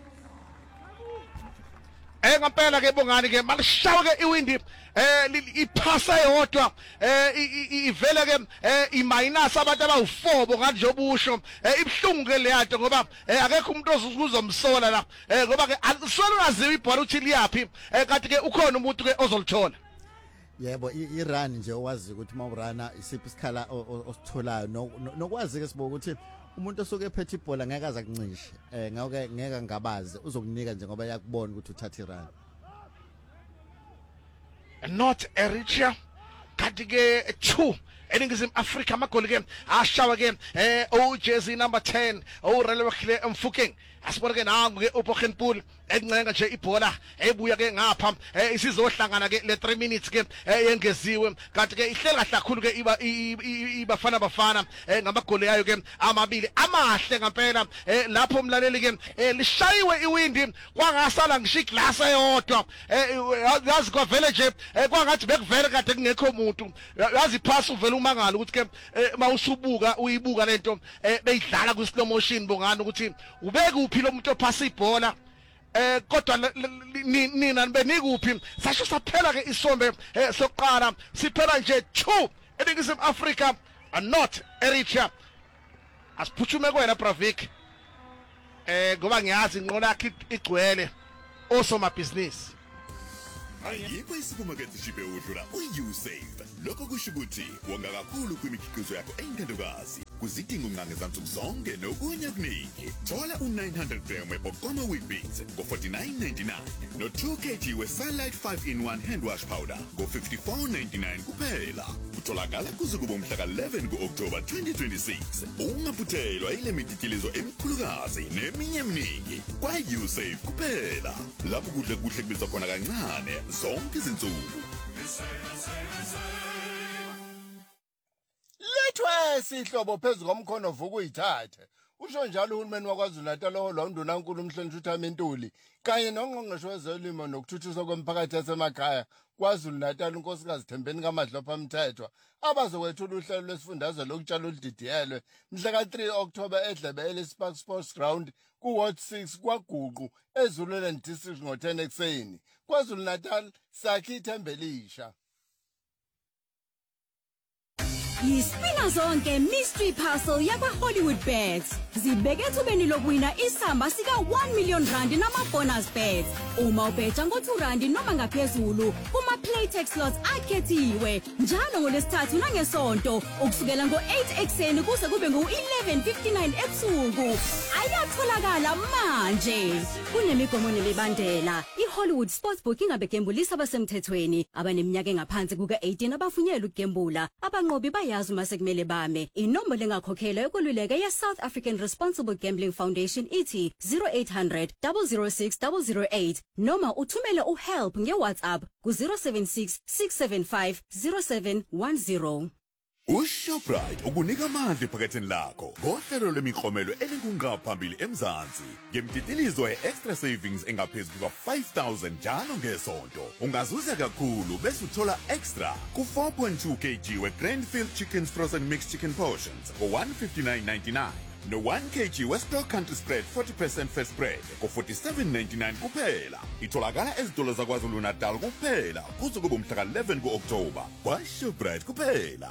eh ngempela ke bongani ke malishawa ke iwindi eh iphasa yodwa eh ivele ke iminus abantu abawu four bongani nje obusho ibhlungu ke leyanto ngoba akekho umuntu ozuzomsola la ngoba ke asolo ngaziwe ibhola uthi liyapi kanti ke ukhona umuntu ke ozolithola yebo irun nje owazi ukuthi mawurana isiphi isikhala ositholayo nokwazi ke sibo ukuthi umuntu osuke ephethe ibhola ngeke aza kuncishe eh ngeke ngeke ngabazi uzokunika nje ngoba yakubona ukuthi uthatha irun not Eritrea kanti ke two eningizimu Afrika amagoli ke ashawa ke eh o jersey number ten o Relebokhile Mfukeng asibona ke nangu ke uBochenpool encenga nje ibhola ebuya ke ngapha isizohlangana ke le three minutes ke yengeziwe kanti ke ihleli kahle kakhulu ke iba ibafana bafana ngamagoli yayo ke amabili amahle ngempela lapho umlaleli ke lishayiwe iwindi kwangasala ngisho iglass eyodwa yazi kwavele nje kwangathi bekuvele kade kungekho umuntu yazi iphasa uvela umangala ukuthi ke mawusubuka uyibuka lento beyidlala ku slow motion bongani ukuthi ubeke uphi lo muntu ophasa ibhola eh kodwa nina benikuphi sasho saphela ke isombe sokuqala siphela nje two eNingizimu Afrika not Eritrea asiphuthume kwena Bravik eh ngoba ngiyazi inqola yakhe igcwele osomabhizinisi ayikho isupermarket shipe udlula uYouSave lokho kusho ukuthi wonga kakhulu kwimikhiqizo yakho eyintandokazi kuzidinga unqange zansuku zonke nokunye kuningi thola u nine hundred gram weBokoma Weetbix ngo forty-nine ninety-nine no two kilograms weSunlight five in one hand wash powder ngo fifty-four ninety-nine kuphela utholakala kuze kube umhla ka eleven kuOctober twenty twenty-six ungaphuthelwa ile mikhiqizo emikhulukazi neminye eminingi kwaYouSave kuphela lapho kudle kuhle kubiza khona kancane zonke izinsuku lethwe sihlobo phezulu komkhono vuka uyithathe usho njalo uhulumeni wakwaZulu Natal oholwa uNdunankulu uMhlonishwa uThamentuli kanye nongqongqoshe wezolimo nokuthuthukiswa kwemiphakathi yasemakhaya kwaZulu Natal unkosikazi Thembeni kaMadlopha Mthethwa abazokwethula uhlelo lwesifundazwe lokutshala oludidiyelwe mhla ka three October eDlebe eLespark Sports Ground ku Ward six kwaGuqu eZululand District ngo ten ekseni kwaZulu Natal sakhi ithembelisha Yispina zonke mystery parcel yakwa Hollywood Bets. Zibeke ethubeni lokuwina isamba sika one million rand nama bonus bets. Uma ubetha ngo two rand noma ngaphezulu kuma Playtech slots akhethiwe njalo ngolesithathu nangesonto ukusukela ngo eight ekseni kuze kube ngo eleven fifty-nine ebusuku. Ayatholakala manje. Kunemigomo nemibandela. iHollywood Sportsbook ingabegembulisa abasemthethweni abaneminyaka engaphansi kuka eighteen abafunyelwe ukugembula abanqobi bayazi mase kumele bame. Inombolo lengakhokhelwa yokululeka ye South African Responsible Gambling Foundation ithi zero eight hundred, zero zero six, zero zero eight noma uthumele uhelp ngeWhatsApp ku zero seven six, six seven five, zero seven one zero. uShoprite ukunika amandla ephaketheni lakho ngohlelo lemiklomelo elinkunqaphambili eMzansi ngemtitilizo ye-extra savings engaphezulu kuka five thousand njalo ngesonto ungazuza kakhulu bese uthola extra ku four point two kilograms we-Grandfield Chickens Frozen Mixed Chicken Portions for one fifty-nine ninety-nine no one kilogram we-Stock Country Spread forty percent fat spread for forty-seven ninety-nine kuphela itholakala ezitolo zaKwaZulu Natal kuphela kuze kube umhla ka eleven kuOctober kwaShoprite kuphela.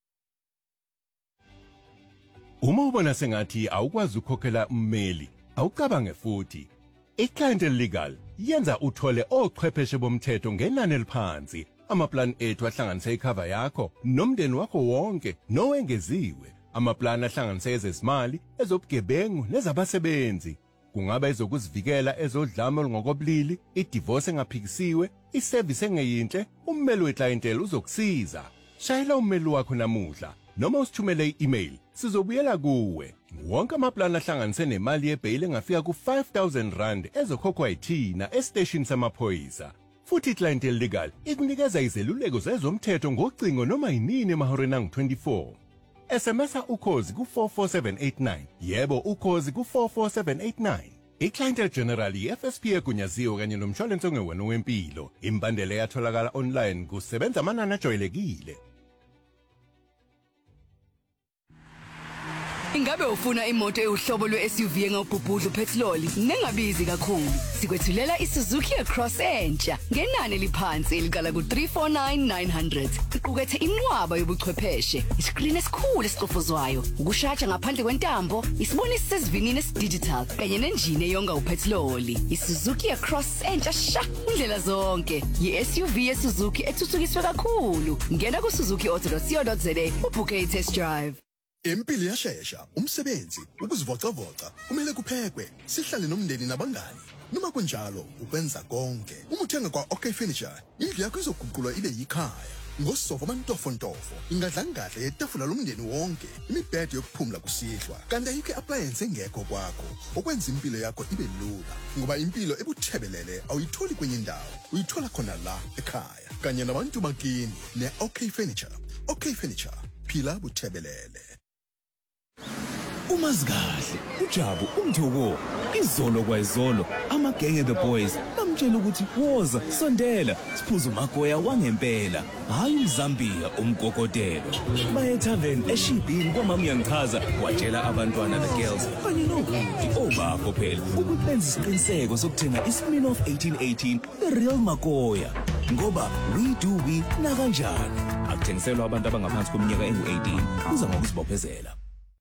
Uma ubona sengathi awukwazi ukukhokhela ummeli, awucabange futhi. iClientele Legal yenza uthole ochwepheshe bomthetho ngenani eliphansi. Amaplan ethu ahlanganisa icover yakho nomndeni wakho wonke nowengeziwe. Amaplan ahlanganisa ezezimali, ezobugebengu nezabasebenzi. Kungaba ezokuzivikela ezodlame olungokobulili, idivorce engaphikisiwe, iservice engeyinhle, ummeli weClientele uzokusiza. Shayela ummeli wakho namuhla. Noma usithumele i-email sizobuyela kuwe. Wonke amaplan ahlanganise nemali yebail engafika ku five thousand rand ezokhokhwa yithina estation samaphoyisa. Futhi iClientele Legal ikunikeza izeluleko zezomthetho ngocingo noma yinini emahoreni angu twenty-four. S M S ukhozi ku four four seven eight nine. Yebo ukhozi ku four four seven eight nine. iClientele General i-F S P egunyaziwe kanye nomshwalense ongewona wempilo. Imbandela yatholakala online kusebenza amanani ajwayelekile. Ingabe ufuna imoto euhlobo lwe-S U V engawubhubhudla uphethiloli nengabizi kakhulu? Sikwethulela iSuzuki Cross entsha ngenani eliphansi elikala ku three four nine nine hundred. Iqukethe inqwaba yobuchwepheshe, iskrini esikhulu esicofozwayo, ukushaja ngaphandle kwentambo, isibonisi sesivinini esidigital kanye nenjini eyonga uphethiloli. iSuzuki Cross entsha sha indlela zonke. Yi-S U V yeSuzuki ethuthukiswe kakhulu. Ngena ku suzuki auto dot co dot za ubhuke i-test drive. Impilo iyashesha, umsebenzi, ukuzivocavoca, kumele kuphekwe, sihlale nomndeni nabangani. Noma kunjalo, ukwenza konke. Uma uthenga kwa OK Furniture, indlu yakho izoguqulwa ibe yikhaya. ngosofo amantofontofo ingadlangadla yetafula lomndeni wonke imibhede yokuphumula kusihlwa kanti ayikho i-appliance engekho kwakho okwenza impilo yakho ibe lula ngoba impilo ebuthebelele awuyitholi kwenye indawo uyithola khona la ekhaya kanye nabantu bakini ne-OK Furniture. OK Furniture, phila buthebelele. Umazikahle uJabu umthoko izolo kwayizolo amagenge the boys bamtshela ukuthi woza sondela siphuza umagoya wangempela hayi uMzambia umgogotelo baye tavern eShibhini kwamama uyangichaza watshela abantwana the girls kanye nobuthi obakho phela ukuthi benze isiqiniseko sokuthenga iSmirnoff eighteen eighteen the real magoya ngoba we do we na kanjani akuthengiselwa abantu abangaphansi kweminyaka engu eighteen uza ngokuzibophezela.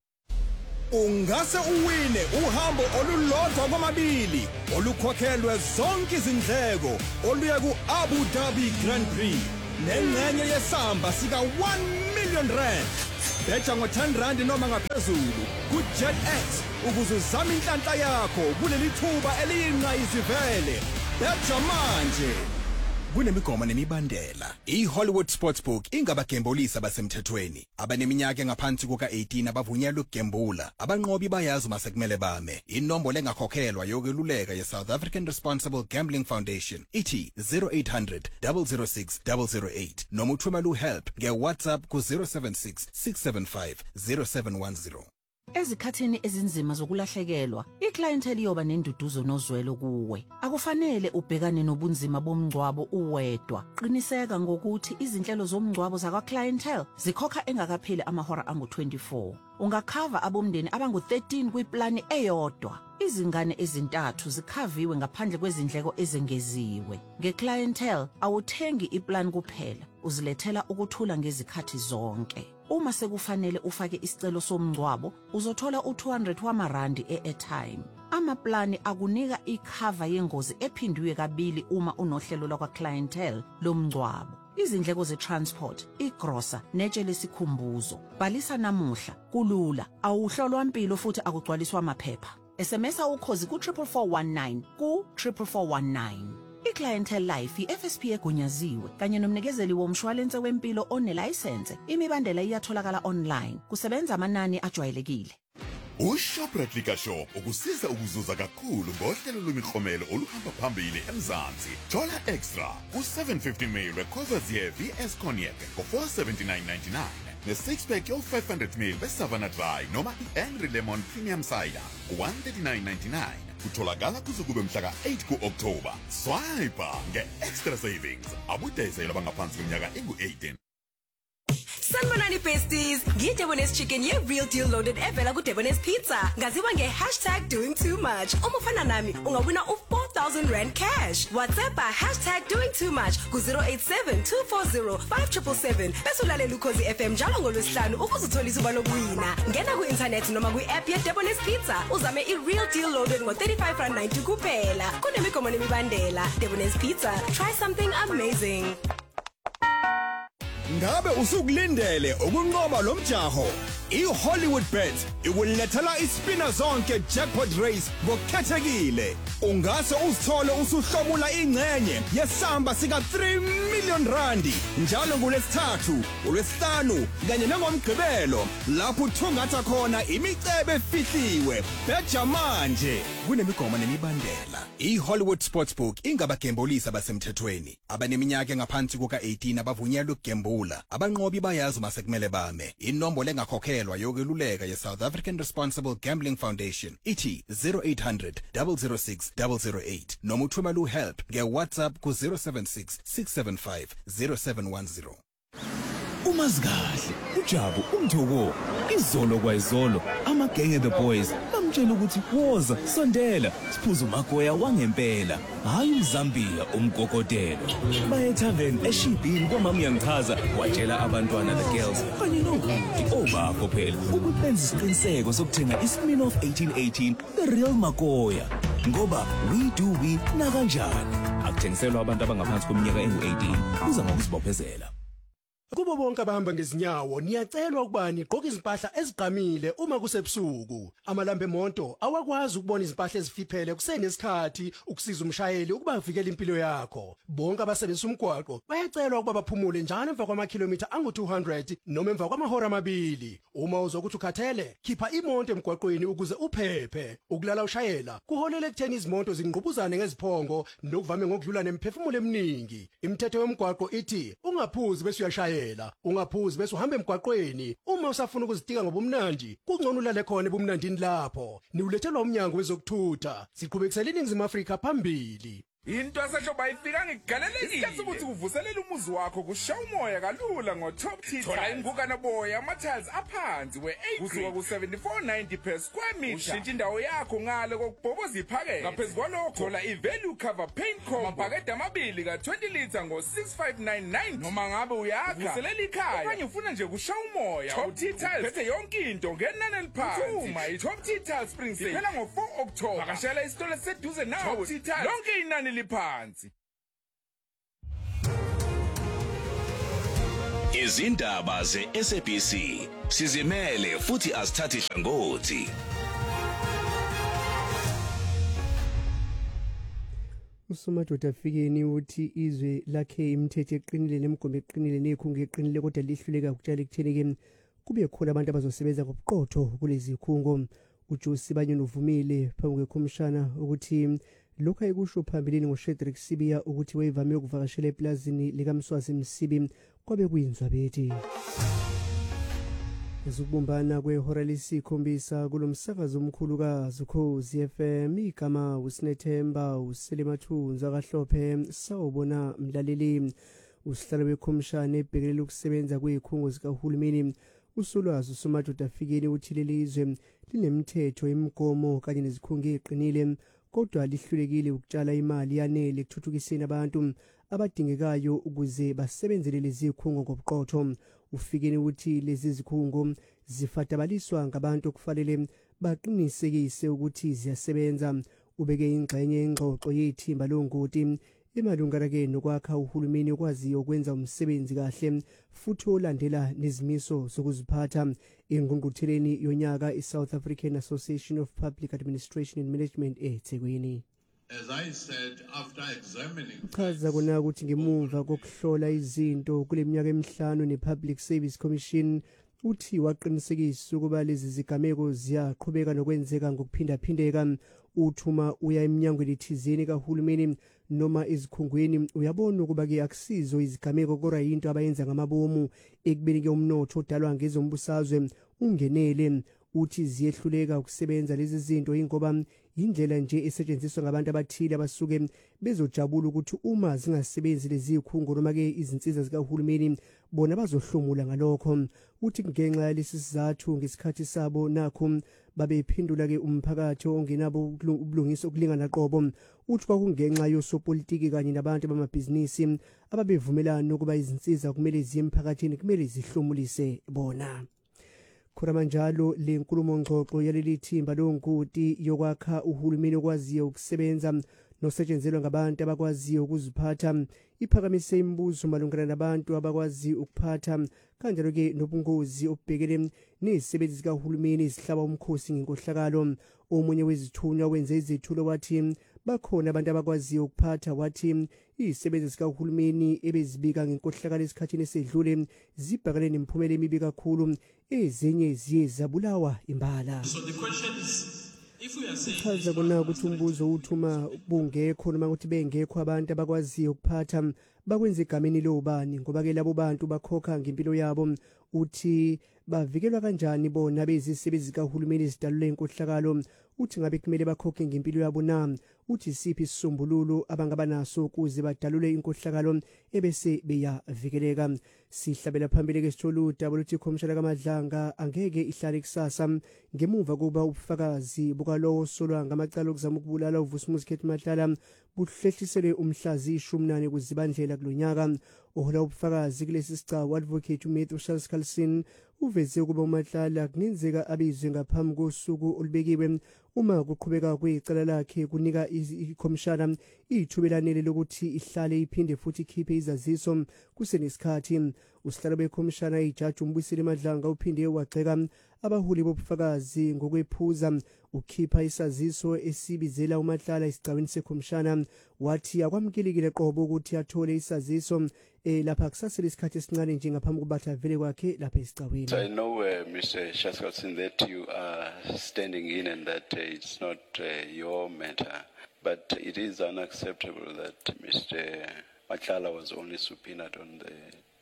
Ungase uwine uhambo olulodwa kwamabili olukhokhelwe zonke izindleko oluya ku-Abu Dhabi Grand Prix nengxenye yesamba sika one million rand. Betha ngo ten rand noma ngaphezulu ku-JetX ukuze uzame inhlanhla yakho kuleli thuba eliyinqayizivele. Betha manje. Kunemigomo nemibandela. I-Hollywood Sportsbook ingabagembulisi abasemthethweni. Abaneminyaka engaphansi kuka eighteen abavunyelwe ukugembula. Abanqobi bayazi uma sekumele bame. Inombolo engakhokhelwa yokweluleka ye-South African Responsible Gambling Foundation ithi zero eight hundred, zero zero six, zero zero eight noma uthumela uhelp nge-WhatsApp ku zero seven six, six seven five, zero seven one zero. Ezikhathini ezinzima zokulahlekelwa, iclientele iyoba nenduduzo nozwelo kuwe. Akufanele ubhekane nobunzima bomngcwabo uwedwa. Qiniseka ngokuthi izinhlelo zomngcwabo zakwa clientele zikhokha engakapheli amahora angu twenty-four. Ungakhava abomndeni abangu thirteen kwiplani eyodwa. Izingane ezintathu zikhaviwe ngaphandle kwezindleko ezengeziwe. Ngeclientele awuthengi iplan kuphela, uzilethela ukuthula ngezikhathi zonke. Uma sekufanele ufake isicelo somngcwabo, uzothola u two hundred wamarandi e-airtime. Amaplani akunika ikhava yengozi ephindiwe kabili uma unohlelo lwakwa clientele lomngcwabo. Izindleko ze-transport, igrosa, netshe lesikhumbuzo. Bhalisa namuhla, kulula, awuhlolwa impilo futhi akugcwaliswa amaphepha. S M S ukhozi ku triple four one nine ku triple four one nine. I-Clientele Life i-F S P egunyaziwe kanye nomnikezeli womshwalense wempilo onelicense. Imibandela iyatholakala online. Kusebenza amanani ajwayelekile. uShoprite Liquor Shop ukusiza ukuzuza kakhulu ngohlelo lwemiklomelo oluhamba phambili eMzansi. Thola extra ku seven fifty milliliters Coors ye V S Cognac for four seventy-nine ninety-nine. Ne six pack yo five hundred milliliters beSavannah Dry noma iHenry Lemon Premium Cider one thirty-nine ninety-nine. Kutholakala kuze kube mhla eight ku-October. Swipe nge-extra savings. Abudayisela bangaphansi kweminyaka engu eighteen. Sanibonani besties, ngiDebones Chicken ye real deal loaded evela ku Debones Pizza. Ngaziwa nge hashtag doing too much. Uma ufana nami ungawina u four thousand rand cash. WhatsApp hashtag doing too much ku zero eight seven, two four zero, five seven seven. Bese ulalela uKhozi F M njalo ngoLwesihlanu ukuze uthole isuba lokuwina. Ngena ku internet noma ku app ye Debones Pizza uzame i real deal loaded ngo thirty-five rand ninety kuphela. Kunemigomo nemibandela. Debones Pizza, try something amazing. Ngabe usukulindele ukunqoba lomjaho? I-Hollywood Bets ikulethela ispina zonke jackpot race ngokukhethekile. Ungase uzithole usuhlomula ingcenye yesamba sika three million randi njalo ngolesithathu, olwesihlanu kanye nangomgqibelo lapho uthungatha khona imicebe efihliwe. Betha manje, kunemigomo nemibandela. I-Hollywood Sportsbook ingabagembulisi abasemthethweni. Abaneminyaka engaphansi kuka eighteen abavunyelwe ukugembula. Abanqobi bayazi uma sekumele bame. Inombolo engakhokhelwa yokweluleka ye-South African Responsible Gambling Foundation ithi zero eight hundred, zero zero six, zero zero eight noma uthumela uhelp nge-WhatsApp ku zero seven six, six seven five, zero seven one zero. Umazikahle uJabu umthoko izolo kwayizolo amagenge the boys bamtshela ukuthi woza sondela siphuza umagoya wangempela hayi uMzambia umgogotelo. Baye tavern eShibhini kwamama uyangichaza watshela abantwana the girls kanye nobuthi obakho phela ukuthi benze isiqiniseko sokuthenga iSmirnoff eighteen eighteen the real magoya ngoba we do we na kanjani akuthengiselwa abantu abangaphansi kweminyaka engu eighteen uza ngokuzibophezela. Kubo bonke abahamba ngezinyawo niyacelwa ukuba niqoke izimpahla ezigqamile uma kusebusuku. Amalambe emonto awakwazi ukubona izimpahla ezifiphele kusenesikhathi ukusiza umshayeli ukuba avikele impilo yakho. Bonke abasebenzisa umgwaqo bayacelwa ukuba baphumule njalo emva kwamakhilomitha angu two hundred noma emva kwamahora amabili. Uma uzokuthi ukhathele, khipha imonto emgwaqweni ukuze uphephe. Ukulala ushayela kuholela ekutheni izimoto zingqubuzane ngeziphongo nokuvame ngokudlula nemphefumulo eminingi. Imithetho yomgwaqo ithi ungaphuzi bese uyashayela. Ungaphuzi bese uhamba emgwaqweni. Uma usafuna ukuzitika ngobumnandi, kungcono ulale khona ebumnandini lapho. Niulethelwa umnyango wezokuthutha. Siqhubekisela iNingizimu Afrika phambili. Into asesho bayifika ngigalelekile. Isikhathi ukuthi uvuselela umuzi wakho kusha umoya kalula ngo-Top Tea. Thola imbukana boya ama-tiles aphansi we-eight kusuka ku-seventy-four ninety per square meter. Ushintsha indawo yakho ngale kokubhoboza iphakethe. Ngaphezu kwalokho thola i-value cover paint combo amabhakede amabili ka-twenty litre ngo-six five nine nine. Noma ngabe uyakha vuselela ikhaya okanye ufuna nje kusha umoya. Top Tea Tiles phethe yonke into ngenani eliphansi. Uma i-Top Tea Tiles Spring Sale iphela ngo-four October. Vakashela isitolo esiseduze nawe. Top Tea Tiles lonke inani liphansi. Izindaba ze-S A B C sizimele futhi asithathi hlangothi. Usomadoda afikeni uthi izwe lakhe imithetho eqinile nemigombo eqinile nekhungu eqinile kodwa lihluleka ukutshela ekuthenekeni kube khona abantu abazosebenza ngobuqotho kulezi khungo. uJosi Banyoni uvumile phambi kwekhomishana ukuthi lokho ayikusho phambilini ngoShedrick Sibiya ukuthi wayevame ukuvakashela eplazini likaMswazi Msibi kwabe kuyinzwa bethi. Ezokubumbana kwehora lesikhombisa kulomsakazo omkhulu kaZukhozi F M igama uSinethemba uSelemathunza kaHlophe sawubona mlaleli. Usihlalo wekhomishana ebhekelela ukusebenza kwezikhungo zikahulumeni uSolwazi uSomadoda afikeni uthi lelizwe linemithetho imigomo kanye nezikhungo eziqinile kodwa lihlulekile ukutshala imali yanele ekuthuthukiseni abantu abadingekayo ukuze basebenzele lezi zikhungo ngobuqotho. Ufikeni uthi lezi zikhungo zifatabaliswa ngabantu okufanele baqinisekise ukuthi ziyasebenza. Ubeke ingxenye engxoxo yethimba longoti emalungana ke nokwakha uhulumeni okwaziyo ukwenza umsebenzi kahle futhi olandela nezimiso zokuziphatha engqungqutheleni yonyaka iSouth African Association of Public Administration and Management eThekwini. As I said, after examining Chaza kona ukuthi ngemuva kokuhlola izinto kule minyaka emihlanu nePublic Service Commission uthi waqinisekisa ukuba lezi zigameko ziyaqhubeka nokwenzeka ngokuphinda phindeka. Uthuma uya eminyangweni ethizeni kahulumeni noma izikhungweni uyabona ukuba ke akusizo izigameko kodwa into abayenza ngamabomu ekubeni ke umnotho odalwa ngezombusazwe ungenele. Uthi ziyehluleka ukusebenza lezi zinto ingoba indlela nje esetshenziswa ngabantu abathile abasuke bezojabula ukuthi uma zingasebenzi lezi zikhungo noma ke izinsiza zikahulumeni bona bazohlomula ngalokho. Uthi ngenxa yalesi sizathu ngesikhathi sabo nakho babephendula ke umphakathi ongenabo ubulungiso okulingana qobo. Uthi kwakungenxa yosopolitiki kanye nabantu bamabhizinisi ababevumelana ukuba izinsiza kumele ziye emphakathini kumele zihlomulise bona. Khona njalo le nkulumo ngxoxo yaleli thimba longoti yokwakha uhulumeni okwaziyo ukusebenza nosetshenzelwa ngabantu abakwaziyo ukuziphatha iphakamise imibuzo malungana nabantu abakwazi ukuphatha kanjalo ke nobungozi obhekele nezisebenzi zikahulumeni isihlaba umkhosi ngenkohlakalo. Omunye wezithunywa wenze izethulo wathi bakhona abantu abakwaziyo ukuphatha wathi izisebenzi zikahulumeni ebezibika ngenkohlakalo esikhathini esedlule zibhekane nemiphumela emibi kakhulu ezinye ziye zabulawa imbala. So the question is, if we are saying Chaza kona ukuthi umbuzo uthuma bungekho noma ukuthi bengekho abantu abakwaziyo ukuphatha bakwenza igameni lobani ngoba ke labo bantu bakhokha ngempilo yabo. Uthi bavikelwa kanjani bona bezisebenzi zikahulumeni ezidalule inkohlakalo. Uthi ngabe kumele bakhokhe ngempilo yabo na. Uthi siphi isisombululo abangaba naso ukuze badalule inkohlakalo ebese beyavikeleka. Sihlabela phambili ke sitholuda boluthi khomishana kaMadlanga angeke ihlale kusasa ngemuva kuba ubufakazi bukalowo solwa ngamacala okuzama ukubulala uVusumuzi Khethi Mahlala buhlehliselwe umhlazi ishumi nane kuzibandlela kulonyaka. Ohola ubufakazi kulesi sicawu advocate uMatthew Charles Carlson uveze ukuba uMahlala kunenzeka abizwe ngaphambi kosuku olubekiwe uma kuqhubeka kwicala lakhe kunika ikhomishana ithubelanele lokuthi ihlale iphinde futhi ikhiphe izaziso kusenesikhathi. Usihlalo bekhomishana ijaji uMbuyisile Madlanga uphinde wagxeka abaholi bobufakazi ngokwephuza ukhipha isaziso esibizela uMahlala isigcawini sekhomishana. Wathi akwamkelekile qobo ukuthi athole isaziso eh lapha kusasele isikhathi esincane nje ngaphambi kokuba vele kwakhe lapha esigcawini. I know uh, Mister Shaskatsin that you are standing in and that uh, it's not uh, your matter, but it is unacceptable that Mister Mahlala was only subpoenaed on the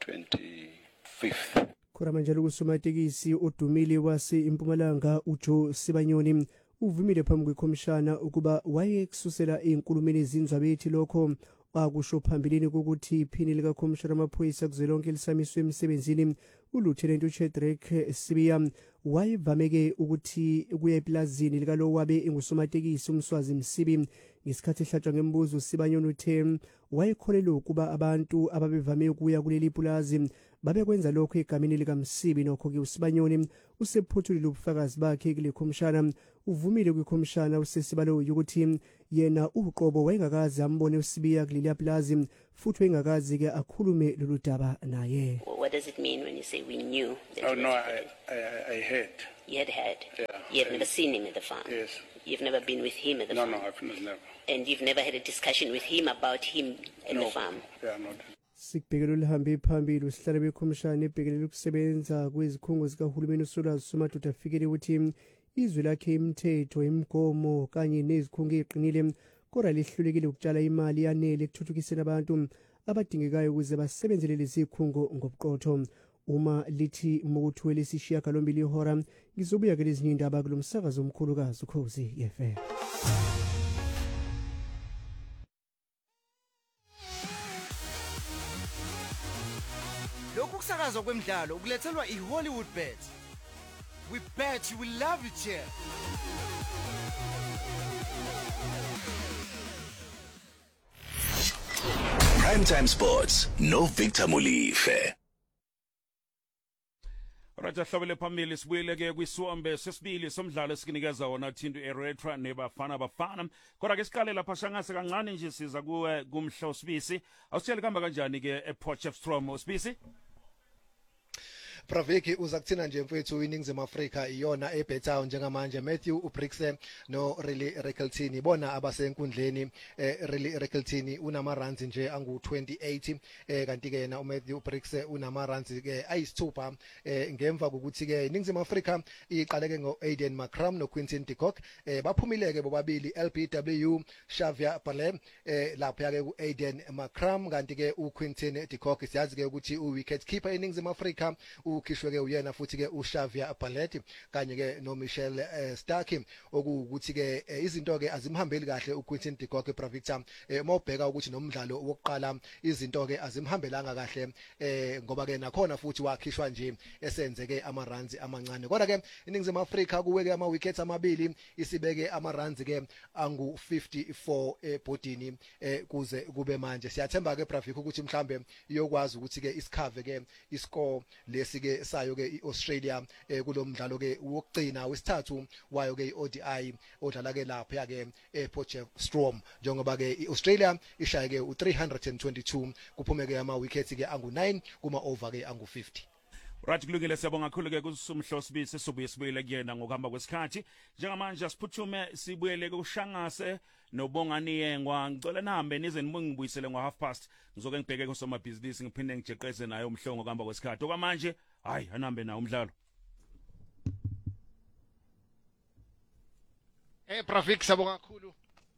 twenty-fifth. Khoramanjalo kusomatekisi odumile wase Impumalanga uJoe Sibanyoni uvumile phambi kwekhomishana ukuba wayekususela enkulumeni ezinzwa bethi lokho akusho phambilini ukuthi iphini lika khomishana amaphoyisa kuzwelonke lisamiswe emsebenzini uLieutenant uChedrack Sibiya wayevameke ukuthi kuya eplazini lika lo wabe engusomatekisi umswazi Msibi. Ngesikhathi ehlatshwa ngembuzo Sibanyoni uthe wayekholelwa ukuba abantu ababevame ukuya kuleli plaza babekwenza lokho egameni lika Msibi. Nokho ke uSibanyoni usephothulile ubufakazi bakhe kule khomishana. Uvumile kwikhomishana usesibalo ukuthi yena uqobo wayengakazi ambone uSibiya kuleli plaza futhi wayengakazi ke akhulume lolu daba naye. What does it mean when you say we knew? That Oh no, I, I I heard. You had heard. Yeah. You have never seen him at the farm. Yes. You've never been with him at the No, farm. no, I've not never. And you've never had a discussion with him about him at No. the farm. Yeah, not. Sikubhekela lihambe phambili usihlalo bekhomishana ebhekelele ukusebenza kwezikhungo zikahulumeni uSolwazi Somadoda afikele ukuthi izwe lakhe imithetho imigomo kanye nezikhungo eziqinile kodwa lihlulekile ukutshala imali yanele ekuthuthukiseni abantu abadingekayo ukuze basebenzele lezi zikhungo ngobuqotho. Uma lithi mukuthi welesishiya kalombili ihora ngizobuya ke lezinye indaba kulomsakazo omkhulukazi uKhosi F M. Lokhu kusakazwa kwemidlalo ukulethelwa iHollywood Bet. We bet you will love it here. Primetime Sports no Victor Mulife. Right, ahlobele phambili sibuyele ke kwisombe sesibili somdlalo esikinikeza wona Thindu Eretra nebafana bafana. Kodwa ke siqale lapha shangase kancane nje siza kuwe kumhlo Sibisi. Awusitshela kamba kanjani ke ePotchefstroom Sibisi? Praviki uza kuthina nje mfethu iningizimu Afrika iyona ebhethayo njengamanje Matthew uBrixen no Riley Reckeltini bona abasenkundleni eh, Riley Reckeltini unama runs nje angu twenty-eight eh, kanti ke yena uMatthew uBrixen unama runs ke ayisithupha eh, ngemva kokuthi ke iningizimu Afrika iqaleke ngo Aiden Macram no Quinton de Kock eh, baphumileke bobabili L B W Xavier Ballet eh, lapha ke ku Aiden Macram kanti ke uQuinton de Kock siyazi ke ukuthi u wicket keeper iningizimu Afrika ukhishwe ke uyena futhi ke uShavia Ballet kanye ke no Michelle eh, Stark okuthi ke eh, izinto ke azimhambeli kahle uQuinton de Kock ePravictor eh, mawubheka ukuthi nomdlalo wokuqala izinto ke azimhambelanga kahle eh, ngoba ke nakhona futhi wakhishwa nje esenzeke ama runs amancane kodwa ke iningizimu Afrika kuweke ama wickets amabili isibeke ama runs ke angu fifty-four ebhodini eh, kuze kube manje siyathemba ke Pravik ukuthi mhlambe iyokwazi ukuthi ke isikhave ke iscore lesi ke sayo ke iAustralia eh, kulomdlalo ke wokugcina wesithathu wayo ke iO D I odlala ke lapha ke ePotchefstroom njengoba ke iAustralia ishaye ke u three hundred twenty-two kuphume ke ama wickets ke angu nine kuma over ke angu fifty. Right kulungile siyabonga kakhulu ke kusumhlo Sibisi sobuye sibuyele kuyena ngokuhamba kwesikhathi njengamanje siphuthume sibuyele kushangase nobongani yengwa ngicela nihambe nize nibungibuyisele ngo half past ngizoke ngibheke kusoma business ngiphinde ngijeqeze nayo umhlongo ngokuhamba kwesikhathi okwamanje hayi ahambe nawo umdlalo. Eh Pravik sabonga kakhulu.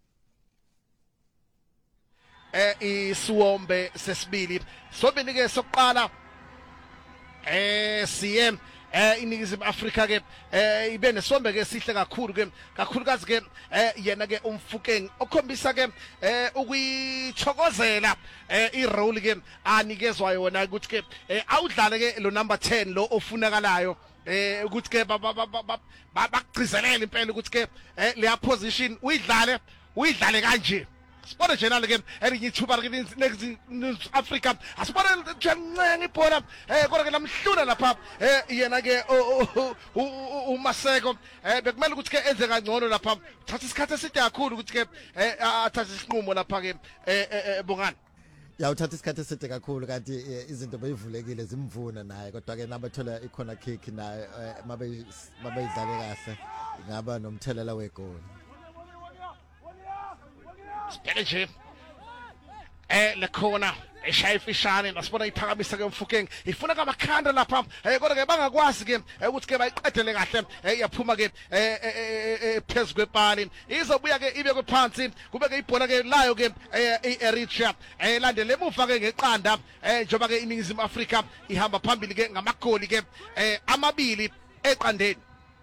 Eh isuombe sesibili sobeni ke sokuqala eh C M eh iningizimu Afrika ke eh ibe nesombe ke sihle kakhulu ke kakhulukazi ke eh yena ke umfukeng okhombisa ke eh ukuyichokozela eh irole ke anikezwa yona ukuthi ke awudlale ke lo number ten lo ofunakalayo eh ukuthi ke baqhizelele impela ukuthi ke le position uyidlale uyidlale kanje sibone nje nale ke elinye ithuba ke next Africa asibone njencenga ibhola eh kodwa ke lamhluna lapha eh yena ke uMaseko eh bekumele ukuthi ke enze kangcono lapha thatha isikhathi eside kakhulu ukuthi ke eh athathe isinqumo lapha ke eh Bongani ya uthatha isikhathi eside kakhulu kanti izinto beyivulekile zimvuna naye kodwa ke nabathola ikhona kick naye mabe mabeyidlale kahle ngaba nomthelela wegoli sibheke nje eh le corner eshaya ifishane nasibona iphakamisa ke Mfukeng ifuna kamakhanda lapha eh kodwa ke bangakwazi ke ukuthi ke bayiqedele kahle eh iyaphuma ke eh phezulu kwepali izobuya ke ibe kuphansi kube ke ibhola ke layo ke iEritrea eh landele emuva ke ngeqanda eh njoba ke iningizimu Afrika ihamba phambili ke ngamagoli ke eh amabili eqandeni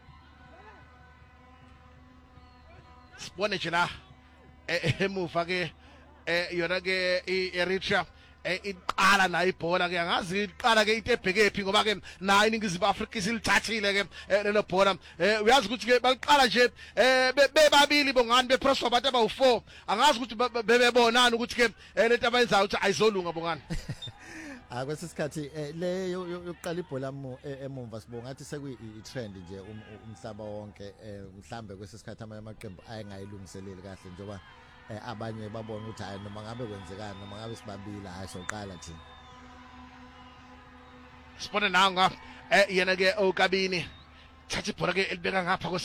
sibone nje la emuva ke eh yona ke iEritrea eh iqala na ibhola ke angazi iqala ke into ebhekephi ngoba ke nayo iningizimu Afrika isilithathile ke lelo bhola eh uyazi ukuthi ke baliqala nje eh bebabili Bongani bepressure abantu abawu four angazi ukuthi bebebonana ukuthi ke lento abayenzayo ukuthi ayizolunga Bongani ah kwesisikhathi le yokuqala ibhola emumva sibonga ngathi sekuyi trend nje umhlaba wonke mhlambe kwesisikhathi amaqembu ayengayilungiseleli kahle njoba abanye babona ukuthi hayi noma ngabe kwenzekani noma ngabe sibabili hayi soqala thina sibona nanga yena ke okabini thatha ibhola ke elibeka ngapha